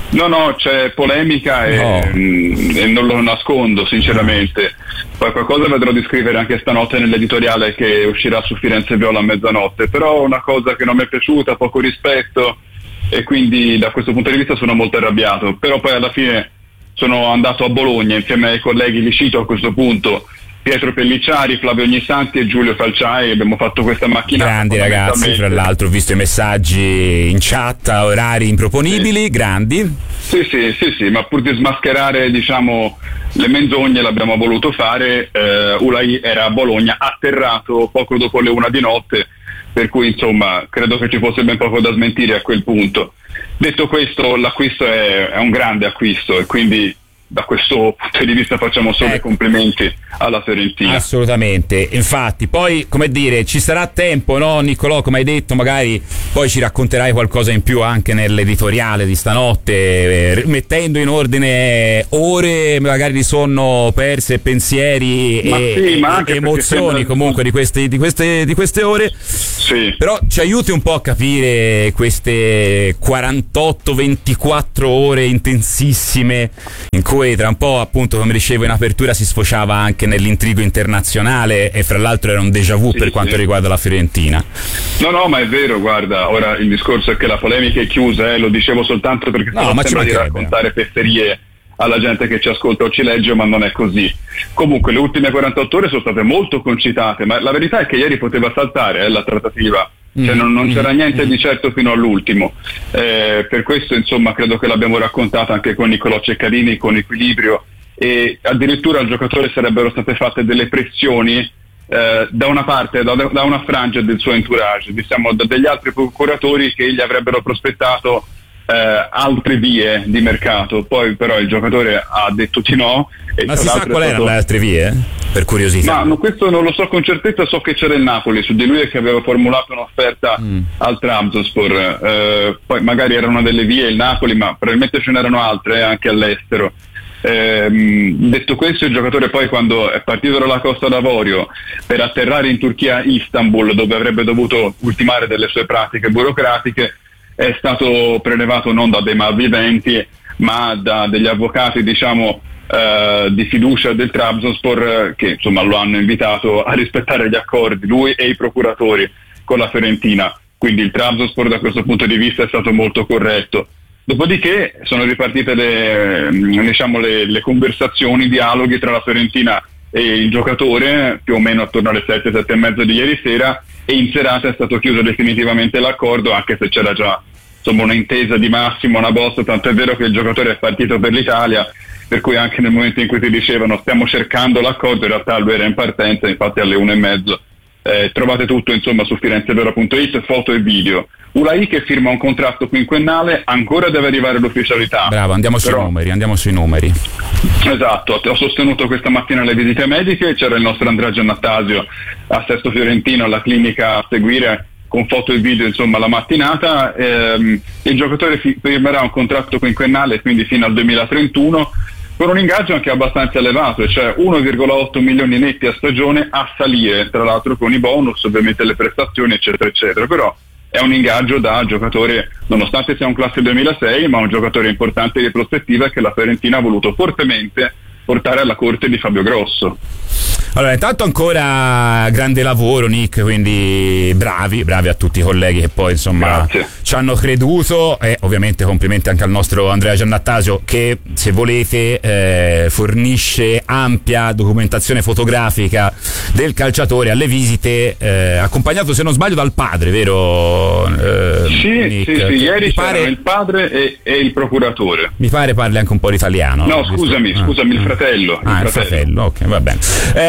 No, no, c'è polemica e, No. mh, e non lo nascondo sinceramente. Poi qualcosa vedrò di scrivere anche stanotte nell'editoriale che uscirà su Firenze Viola a mezzanotte, però una cosa che non mi è piaciuta, poco rispetto, e quindi da questo punto di vista sono molto arrabbiato. Però poi alla fine sono andato a Bologna insieme ai colleghi, li cito a questo punto, Pietro Pellicciari, Flavio Ognissanti e Giulio Falciai. Abbiamo fatto questa macchina. Grandi ragazzi, fra l'altro ho visto i messaggi in chat a orari improponibili, sì. Grandi. Sì, sì, sì, sì, ma pur di smascherare, diciamo, le menzogne l'abbiamo voluto fare. eh, Ulai era a Bologna, atterrato poco dopo le una di notte, per cui insomma credo che ci fosse ben poco da smentire a quel punto. Detto questo, l'acquisto è, è un grande acquisto e quindi da questo punto di vista facciamo solo ecco. i complimenti alla Fiorentina. Assolutamente, infatti poi come dire ci sarà tempo, no Niccolò, come hai detto, magari poi ci racconterai qualcosa in più anche nell'editoriale di stanotte, eh, mettendo in ordine ore magari di sonno perse, pensieri ma e, sì, ma anche e emozioni sembra... comunque di queste, di, queste, di queste ore, sì. Però ci aiuti un po' a capire queste quarantotto ventiquattro ore intensissime in cui tra un po', appunto, come dicevo in apertura, si sfociava anche nell'intrigo internazionale e fra l'altro era un déjà vu, sì, per quanto sì. riguarda la Fiorentina. No, no, ma è vero, guarda, ora il discorso è che la polemica è chiusa, eh, lo dicevo soltanto perché no, ma sembra di raccontare fesserie alla gente che ci ascolta o ci legge, ma non è così. Comunque le ultime quarantotto ore sono state molto concitate, ma la verità è che ieri poteva saltare eh, la trattativa. Cioè non, non c'era niente di certo fino all'ultimo, eh, per questo insomma credo che l'abbiamo raccontata anche con Niccolò Ceccarini con equilibrio, e addirittura al giocatore sarebbero state fatte delle pressioni eh, da una parte, da, da una frangia del suo entourage, diciamo da degli altri procuratori che gli avrebbero prospettato eh, altre vie di mercato. Poi però il giocatore ha detto di no. E ma si sa qual erano le altre vie? Per curiosità. Ma no, questo non lo so con certezza, so che c'era il Napoli su di lui e che aveva formulato un'offerta mm. al Trabzonspor, eh, poi magari era una delle vie il Napoli, ma probabilmente ce n'erano altre eh, anche all'estero. Eh, detto questo, il giocatore poi quando è partito dalla Costa d'Avorio per atterrare in Turchia, Istanbul, dove avrebbe dovuto ultimare delle sue pratiche burocratiche, è stato prelevato non da dei malviventi ma da degli avvocati, diciamo, Uh, di fiducia del Trabzonspor, che insomma lo hanno invitato a rispettare gli accordi, lui e i procuratori, con la Fiorentina. Quindi il Trabzonspor da questo punto di vista è stato molto corretto. Dopodiché sono ripartite le, diciamo, le, le conversazioni, i dialoghi tra la Fiorentina e il giocatore, più o meno attorno alle sette, sette e mezza di ieri sera, e in serata è stato chiuso definitivamente l'accordo, anche se c'era già insomma un'intesa di massimo, una bozza, tanto è vero che il giocatore è partito per l'Italia, per cui anche nel momento in cui ti dicevano stiamo cercando l'accordo, in realtà lui era in partenza, infatti alle una e mezzo. Eh, trovate tutto insomma su firenzeviola punto it, foto e video. Ulai che firma un contratto quinquennale, ancora deve arrivare l'ufficialità. Bravo, andiamo sui Però... numeri, andiamo sui numeri. Esatto, ho sostenuto questa mattina le visite mediche, c'era il nostro Andrea Giannattasio a Sesto Fiorentino alla clinica a seguire con foto e video insomma la mattinata. Ehm, il giocatore fi- firmerà un contratto quinquennale, quindi fino al duemilatrentuno, con un ingaggio anche abbastanza elevato, cioè uno virgola otto milioni netti a stagione, a salire tra l'altro con i bonus, ovviamente le prestazioni eccetera eccetera, però è un ingaggio da giocatore, nonostante sia un classe duemilasei, ma un giocatore importante di prospettiva che la Fiorentina ha voluto fortemente portare alla corte di Fabio Grosso. Allora, intanto ancora grande lavoro Nick, quindi bravi, bravi a tutti i colleghi che poi insomma Grazie. ci hanno creduto, e ovviamente complimenti anche al nostro Andrea Giannattasio che, se volete, eh, fornisce ampia documentazione fotografica del calciatore alle visite, eh, accompagnato, se non sbaglio, dal padre, vero? Eh, sì, Nick? sì, sì, ieri c'era pare... il padre e, e il procuratore. Mi pare parli anche un po' l'italiano. No, no? scusami, ah, scusami, ah. il fratello. Ah, il il fratello, ok, va bene.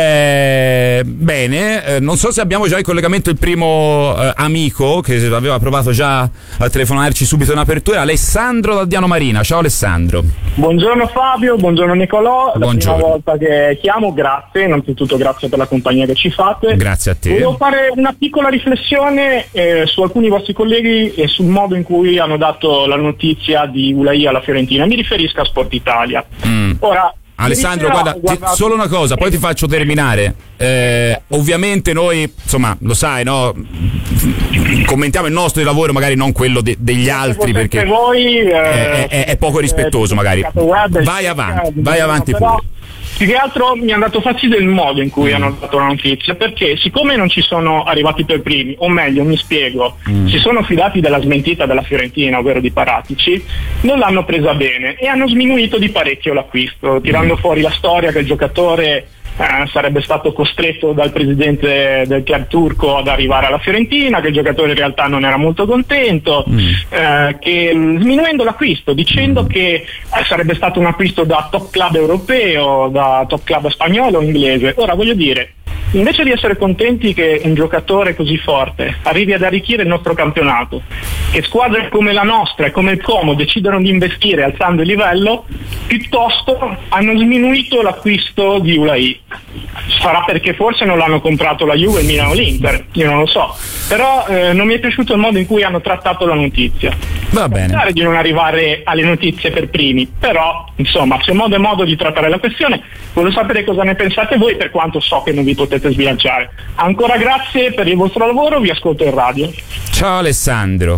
Eh, bene, eh, non so se abbiamo già in collegamento il primo eh, amico che aveva provato già a telefonarci subito in apertura, Alessandro da Diano Marina. Ciao Alessandro. Buongiorno Fabio, buongiorno Niccolò, Buongiorno. La prima volta che chiamo, grazie, innanzitutto grazie per la compagnia che ci fate. Grazie a te. Volevo fare una piccola riflessione eh, su alcuni vostri colleghi e sul modo in cui hanno dato la notizia di Ulai alla Fiorentina. Mi riferisco a Sport Italia. Mm. Ora, Alessandro, sera, guarda, ti- guardate- solo una cosa, poi ti faccio terminare. Eh, ovviamente noi, insomma, lo sai, no? Commentiamo il nostro lavoro, magari non quello de- degli altri, Potete perché voi, eh, è, è- è poco rispettoso, magari. web, Vai avanti, vai no, avanti però, pure. più che altro mi ha dato fastidio il modo in cui Mm. hanno dato la notizia, perché siccome non ci sono arrivati per primi, o meglio, mi spiego, Mm. si sono fidati della smentita della Fiorentina, ovvero di Paratici, non l'hanno presa bene e hanno sminuito di parecchio l'acquisto, tirando Mm. fuori la storia che il giocatore eh, sarebbe stato costretto dal presidente del club turco ad arrivare alla Fiorentina, che il giocatore in realtà non era molto contento, Mm. eh, che mh, sminuendo l'acquisto, dicendo che eh, sarebbe stato un acquisto da top club europeo, da top club spagnolo o inglese. Ora voglio dire, invece di essere contenti che un giocatore così forte arrivi ad arricchire il nostro campionato, che squadre come la nostra e come il Como decidono di investire alzando il livello, piuttosto hanno sminuito l'acquisto di Ulai. Sarà perché forse non l'hanno comprato la Juve, il Milan o l'Inter, io non lo so, però eh, non mi è piaciuto il modo in cui hanno trattato la notizia. Va bene. Pensare di non arrivare alle notizie per primi, però insomma c'è modo e modo di trattare la questione. Voglio sapere cosa ne pensate voi, per quanto so che non vi potete sbilanciare. Ancora grazie per il vostro lavoro, vi ascolto in radio. Ciao Alessandro,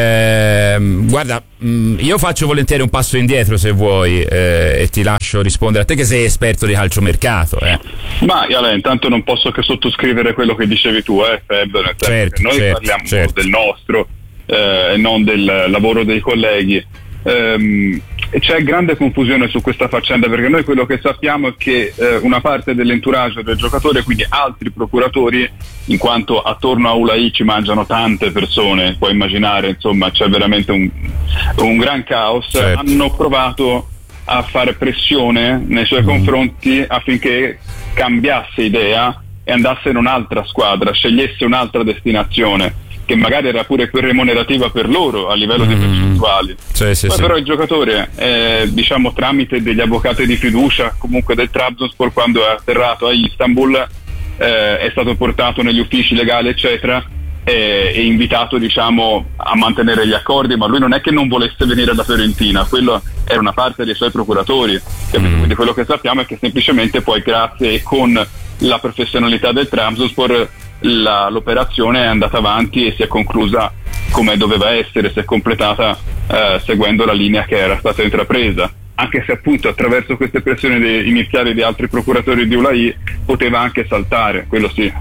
Ehm, guarda, mh, io faccio volentieri un passo indietro se vuoi eh, e ti lascio rispondere a te che sei esperto di calciomercato. Eh. Ma Ale, intanto non posso che sottoscrivere quello che dicevi tu, eh, Feb, nel senso Certo, che noi certo, parliamo certo. del nostro eh, e non del lavoro dei colleghi. Ehm, e c'è grande confusione su questa faccenda, perché noi quello che sappiamo è che eh, una parte dell'entourage del giocatore, quindi altri procuratori, in quanto attorno a Ulai ci mangiano tante persone, puoi immaginare, insomma c'è veramente un, un gran caos, Certo. hanno provato a fare pressione nei suoi Mm. confronti affinché cambiasse idea e andasse in un'altra squadra, scegliesse un'altra destinazione, che magari era pure più remunerativa per loro a livello di Mm. percentuali. Sì, sì, Poi sì. però il giocatore, eh, diciamo tramite degli avvocati di fiducia, comunque del Trabzonspor, quando è atterrato a Istanbul, eh, è stato portato negli uffici legali eccetera e, e invitato, diciamo, a mantenere gli accordi, ma lui non è che non volesse venire da Fiorentina, quello era una parte dei suoi procuratori. Mm. Quindi quello che sappiamo è che semplicemente poi grazie e con la professionalità del Trabzonspor la, l'operazione è andata avanti e si è conclusa come doveva essere, si è completata eh, seguendo la linea che era stata intrapresa, anche se appunto attraverso queste pressioni de- iniziali di altri procuratori di Ulai poteva anche saltare, quello sì.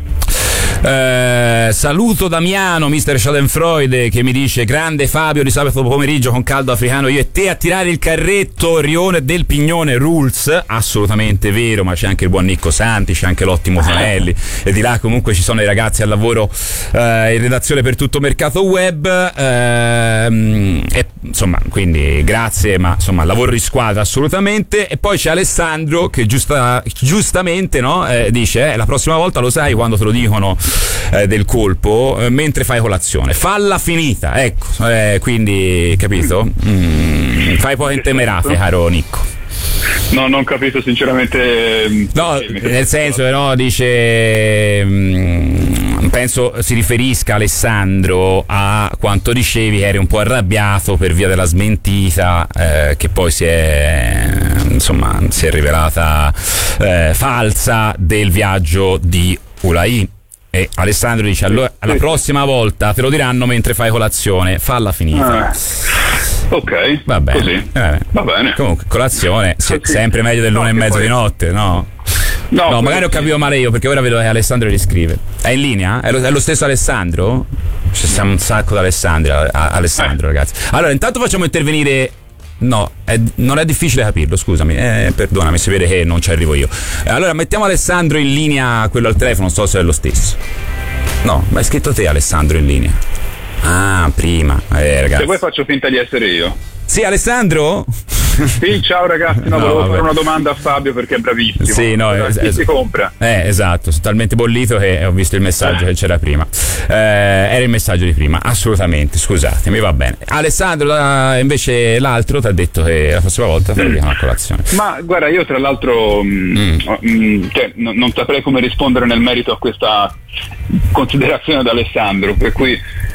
Eh, saluto Damiano, mister Schadenfreude, che mi dice: grande Fabio di sabato pomeriggio con caldo africano, io e te a tirare il carretto, Rione del Pignone rules. Assolutamente vero, ma c'è anche il buon Nicco Santi, c'è anche l'ottimo Tonelli e di là comunque ci sono i ragazzi al lavoro eh, in redazione per tutto Mercato Web, ehm, e, insomma, quindi grazie, ma insomma lavoro di squadra assolutamente. E poi c'è Alessandro che giusta, giustamente no, eh, dice eh, la prossima volta lo sai quando te lo dicono eh, del colpo eh, mentre fai colazione, falla finita, ecco, eh, quindi capito? Mm, fai poi in temerate, caro Nicco. No, non ho capito sinceramente. No, nel senso che no, dice mh, penso si riferisca Alessandro a quanto dicevi che eri un po' arrabbiato per via della smentita eh, che poi si è insomma si è rivelata eh, falsa del viaggio di Ulai. E Alessandro dice allora la prossima volta te lo diranno mentre fai colazione, falla finita. Ah. Ok, Va bene, così. eh, Va bene. Comunque, colazione, se- Sì. sempre meglio dell'una No, e che mezzo poi- di notte, no? No, No, magari ho sì. capito male io, perché ora vedo che Alessandro riscrive. È in linea? È lo, è lo stesso Alessandro? Ci siamo un sacco di Alessandri, a- a- Alessandro, Eh. ragazzi. Allora, intanto facciamo intervenire. No, è- non è difficile capirlo, scusami, eh, perdonami, si vede che non ci arrivo io. Eh, Allora, mettiamo Alessandro in linea, quello al telefono, non so se è lo stesso. No, ma hai scritto te Alessandro in linea. Ah, prima. Eh, ragazzi. Se vuoi faccio finta di essere io. Sì, Alessandro? Sì, ciao ragazzi, no, No, volevo vabbè. fare una domanda a Fabio perché è bravissimo. Sì, no, Allora, es- chi es- si compra? Eh, esatto, sono talmente bollito che ho visto il messaggio che c'era prima. Eh, era il messaggio di prima, assolutamente, scusatemi, va bene. Alessandro, la- invece l'altro ti ha detto che la prossima volta te lo dicono a colazione. Ma guarda, io tra l'altro mh, mh, cioè, no- non saprei come rispondere nel merito a questa considerazione da Alessandro, per cui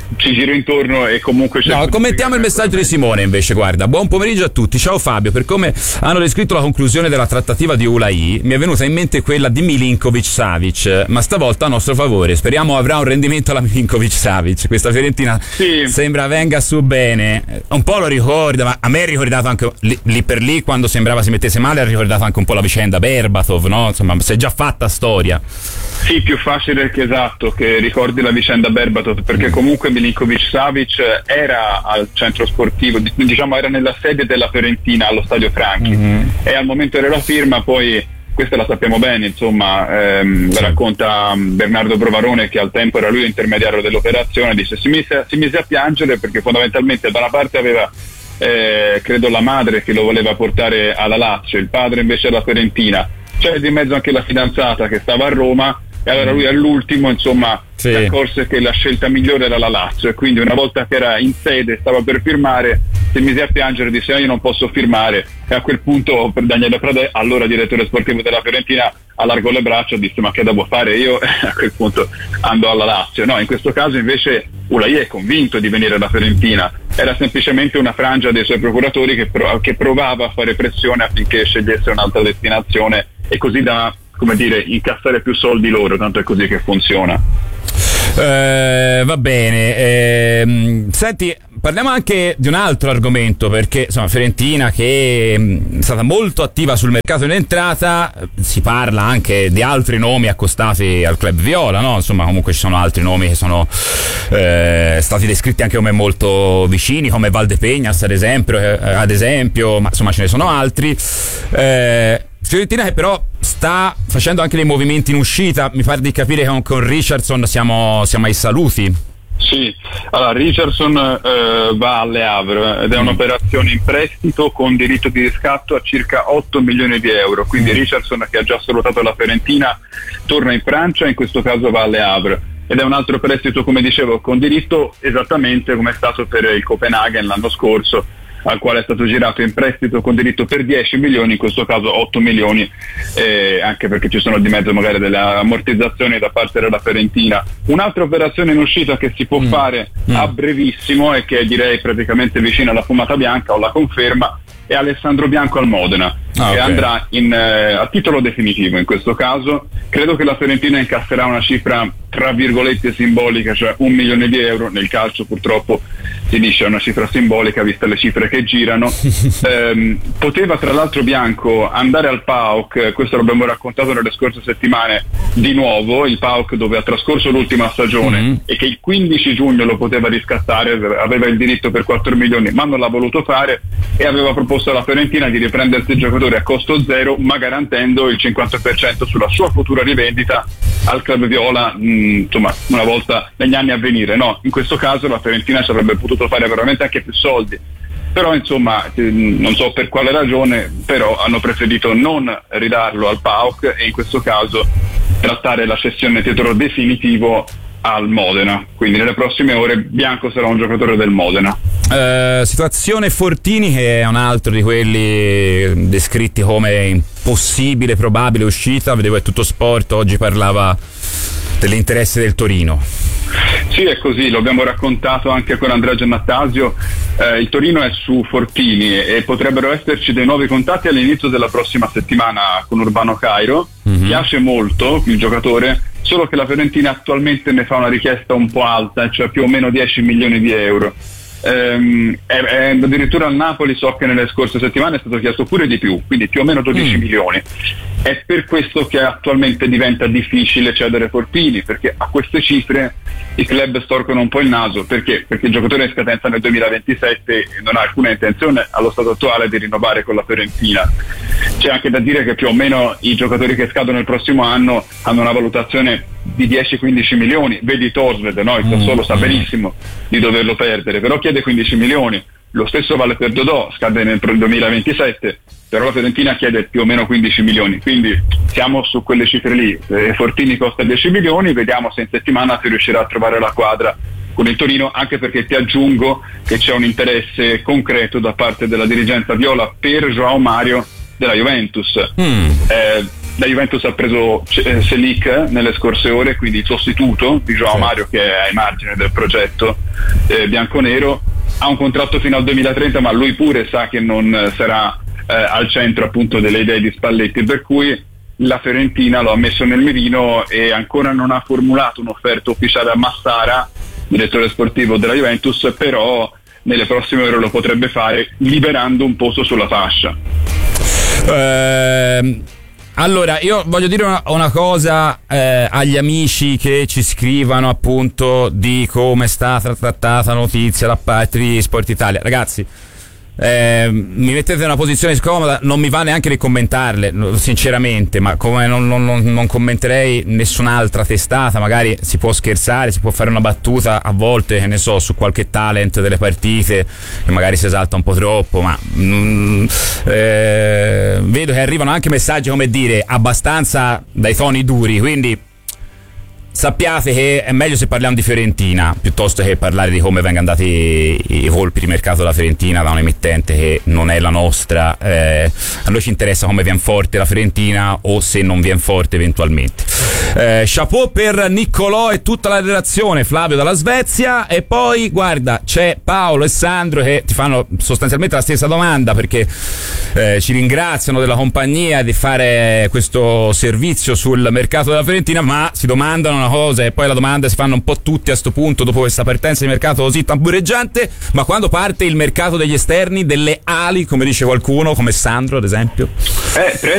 ci giro intorno e comunque c'è. No, commentiamo il messaggio di Simone invece, guarda. Buon pomeriggio a tutti, ciao Fabio. Per come hanno descritto la conclusione della trattativa di Ulai, mi è venuta in mente quella di Milinkovic-Savic, ma stavolta a nostro favore. Speriamo avrà un rendimento alla Milinkovic-Savic. Questa Fiorentina sì. sembra venga su bene. Un po' lo ricorda, ma a me ha ricordato anche lì, lì per lì, quando sembrava si mettesse male, ha ricordato anche un po' la vicenda Berbatov, no? Insomma, si è già fatta storia. Sì, più facile che esatto, che ricordi la vicenda Berbatov, perché comunque Milinkovic-Savic era al centro sportivo, diciamo era nella sede della Fiorentina allo Stadio Franchi, mm-hmm. e al momento della firma poi, questa la sappiamo bene, insomma, ehm, sì. la racconta Bernardo Provarone, che al tempo era lui l'intermediario dell'operazione, dice si mise, si mise a piangere perché fondamentalmente da una parte aveva eh, credo la madre che lo voleva portare alla Lazio, il padre invece alla Fiorentina, c'è di mezzo anche la fidanzata che stava a Roma, e allora lui all'ultimo insomma sì. si accorse che la scelta migliore era la Lazio, e quindi una volta che era in sede, stava per firmare, si mise a piangere e disse no, io non posso firmare, e a quel punto per Daniele Pradè, allora direttore sportivo della Fiorentina, allargò le braccia e disse ma che devo fare io? A quel punto andò alla Lazio. No, in questo caso invece Ulai è convinto di venire alla Fiorentina, era semplicemente una frangia dei suoi procuratori che, pro- che provava a fare pressione affinché scegliesse un'altra destinazione e così da, come dire, incassare più soldi loro, tanto è così che funziona. Eh, va bene, eh, senti, parliamo anche di un altro argomento, perché insomma Fiorentina che è stata molto attiva sul mercato in entrata, si parla anche di altri nomi accostati al club viola, no? Insomma comunque ci sono altri nomi che sono eh, stati descritti anche come molto vicini, come Valdepeñas ad esempio, eh, ad esempio, ma insomma ce ne sono altri. eh, Fiorentina che però sta facendo anche dei movimenti in uscita, mi pare di capire che con, con Richardson siamo, siamo ai saluti. Sì, allora Richardson eh, va alle Havre ed è mm. un'operazione in prestito con diritto di riscatto a circa otto milioni di euro, quindi mm. Richardson, che ha già salutato la Fiorentina, torna in Francia e in questo caso va alle Havre, ed è un altro prestito, come dicevo, con diritto esattamente come è stato per il Copenaghen l'anno scorso, al quale è stato girato in prestito con diritto per dieci milioni, in questo caso otto milioni, eh, anche perché ci sono di mezzo magari delle ammortizzazioni da parte della Fiorentina. Un'altra operazione in uscita che si può mm. fare mm. a brevissimo e che direi praticamente vicina alla fumata bianca o la conferma è Alessandro Bianco al Modena, ah, che okay. andrà in, eh, a titolo definitivo in questo caso. Credo che la Fiorentina incasserà una cifra tra virgolette simbolica, cioè un milione di euro. Nel calcio purtroppo si dice una cifra simbolica viste le cifre che girano. eh, poteva tra l'altro Bianco andare al P A O K, questo l'abbiamo raccontato nelle scorse settimane di nuovo, il P A O K dove ha trascorso l'ultima stagione mm-hmm. e che il quindici giugno lo poteva riscattare, aveva il diritto per quattro milioni ma non l'ha voluto fare, e aveva proposto alla Fiorentina di riprendersi il giocatore a costo zero ma garantendo il cinquanta per cento sulla sua futura rivendita al club viola, mh, insomma una volta negli anni a venire. No, in questo caso la Fiorentina ci avrebbe potuto fare veramente anche più soldi, però insomma non so per quale ragione, però hanno preferito non ridarlo al P A O K e in questo caso trattare la cessione a titolo definitivo al Modena, quindi nelle prossime ore Bianco sarà un giocatore del Modena. Uh, situazione Fortini, che è un altro di quelli descritti come impossibile, probabile uscita. Vedevo che Tutto Sport oggi parlava dell'interesse del Torino. Sì, è così, lo abbiamo raccontato anche con Andrea Giannattasio, eh, il Torino è su Fortini e potrebbero esserci dei nuovi contatti all'inizio della prossima settimana con Urbano Cairo. Mm-hmm. Piace molto il giocatore, solo che la Fiorentina attualmente ne fa una richiesta un po' alta, cioè più o meno dieci milioni di euro. Ehm, è, è, addirittura al Napoli so che nelle scorse settimane è stato chiesto pure di più, quindi più o meno dodici mm. milioni. È per questo che attualmente diventa difficile cedere Fortini, perché a queste cifre i club storcono un po' il naso. Perché? Perché il giocatore è in scadenza nel duemilaventisette e non ha alcuna intenzione allo stato attuale di rinnovare con la Fiorentina. C'è anche da dire che più o meno i giocatori che scadono il prossimo anno hanno una valutazione di dieci quindici milioni. Vedi Torsved, no? Il Sassuolo sa benissimo di doverlo perdere, però chiede quindici milioni. Lo stesso vale per Dodò, scade nel duemilaventisette, però la Fiorentina chiede più o meno quindici milioni, quindi siamo su quelle cifre lì. eh, Fortini costa dieci milioni, vediamo se in settimana si riuscirà a trovare la quadra con il Torino, anche perché ti aggiungo che c'è un interesse concreto da parte della dirigenza viola per João Mario della Juventus. mm. eh, la Juventus ha preso eh, Selic nelle scorse ore, quindi il sostituto di Joao Mario, che è ai margini del progetto eh, bianconero. Ha un contratto fino al duemilatrenta, ma lui pure sa che non sarà eh, al centro appunto delle idee di Spalletti, per cui la Fiorentina lo ha messo nel mirino e ancora non ha formulato un'offerta ufficiale a Massara, direttore sportivo della Juventus, però nelle prossime ore lo potrebbe fare liberando un posto sulla fascia. Ehm Allora, io voglio dire una, una cosa eh, agli amici che ci scrivano appunto di come è stata trattata la notizia da parte di Sport Italia. Ragazzi, eh, mi mettete in una posizione scomoda, non mi va neanche di commentarle, sinceramente, ma come non, non, non commenterei nessun'altra testata. Magari si può scherzare, si può fare una battuta a volte, che ne so, su qualche talent delle partite che magari si esalta un po' troppo, ma mm, eh, vedo che arrivano anche messaggi, come dire, abbastanza dai toni duri, quindi sappiate che è meglio se parliamo di Fiorentina piuttosto che parlare di come vengono andati i colpi di mercato della Fiorentina da un emittente che non è la nostra. Eh, a noi ci interessa come viene forte la Fiorentina o se non viene forte eventualmente. Eh, chapeau per Niccolò e tutta la redazione, Flavio dalla Svezia. E poi guarda, c'è Paolo e Sandro che ti fanno sostanzialmente la stessa domanda, perché eh, ci ringraziano della compagnia di fare questo servizio sul mercato della Fiorentina, ma si domandano una cosa, e poi la domanda si fanno un po' tutti a sto punto dopo questa partenza di mercato così tambureggiante: ma quando parte il mercato degli esterni, delle ali, come dice qualcuno, come Sandro ad esempio? Eh,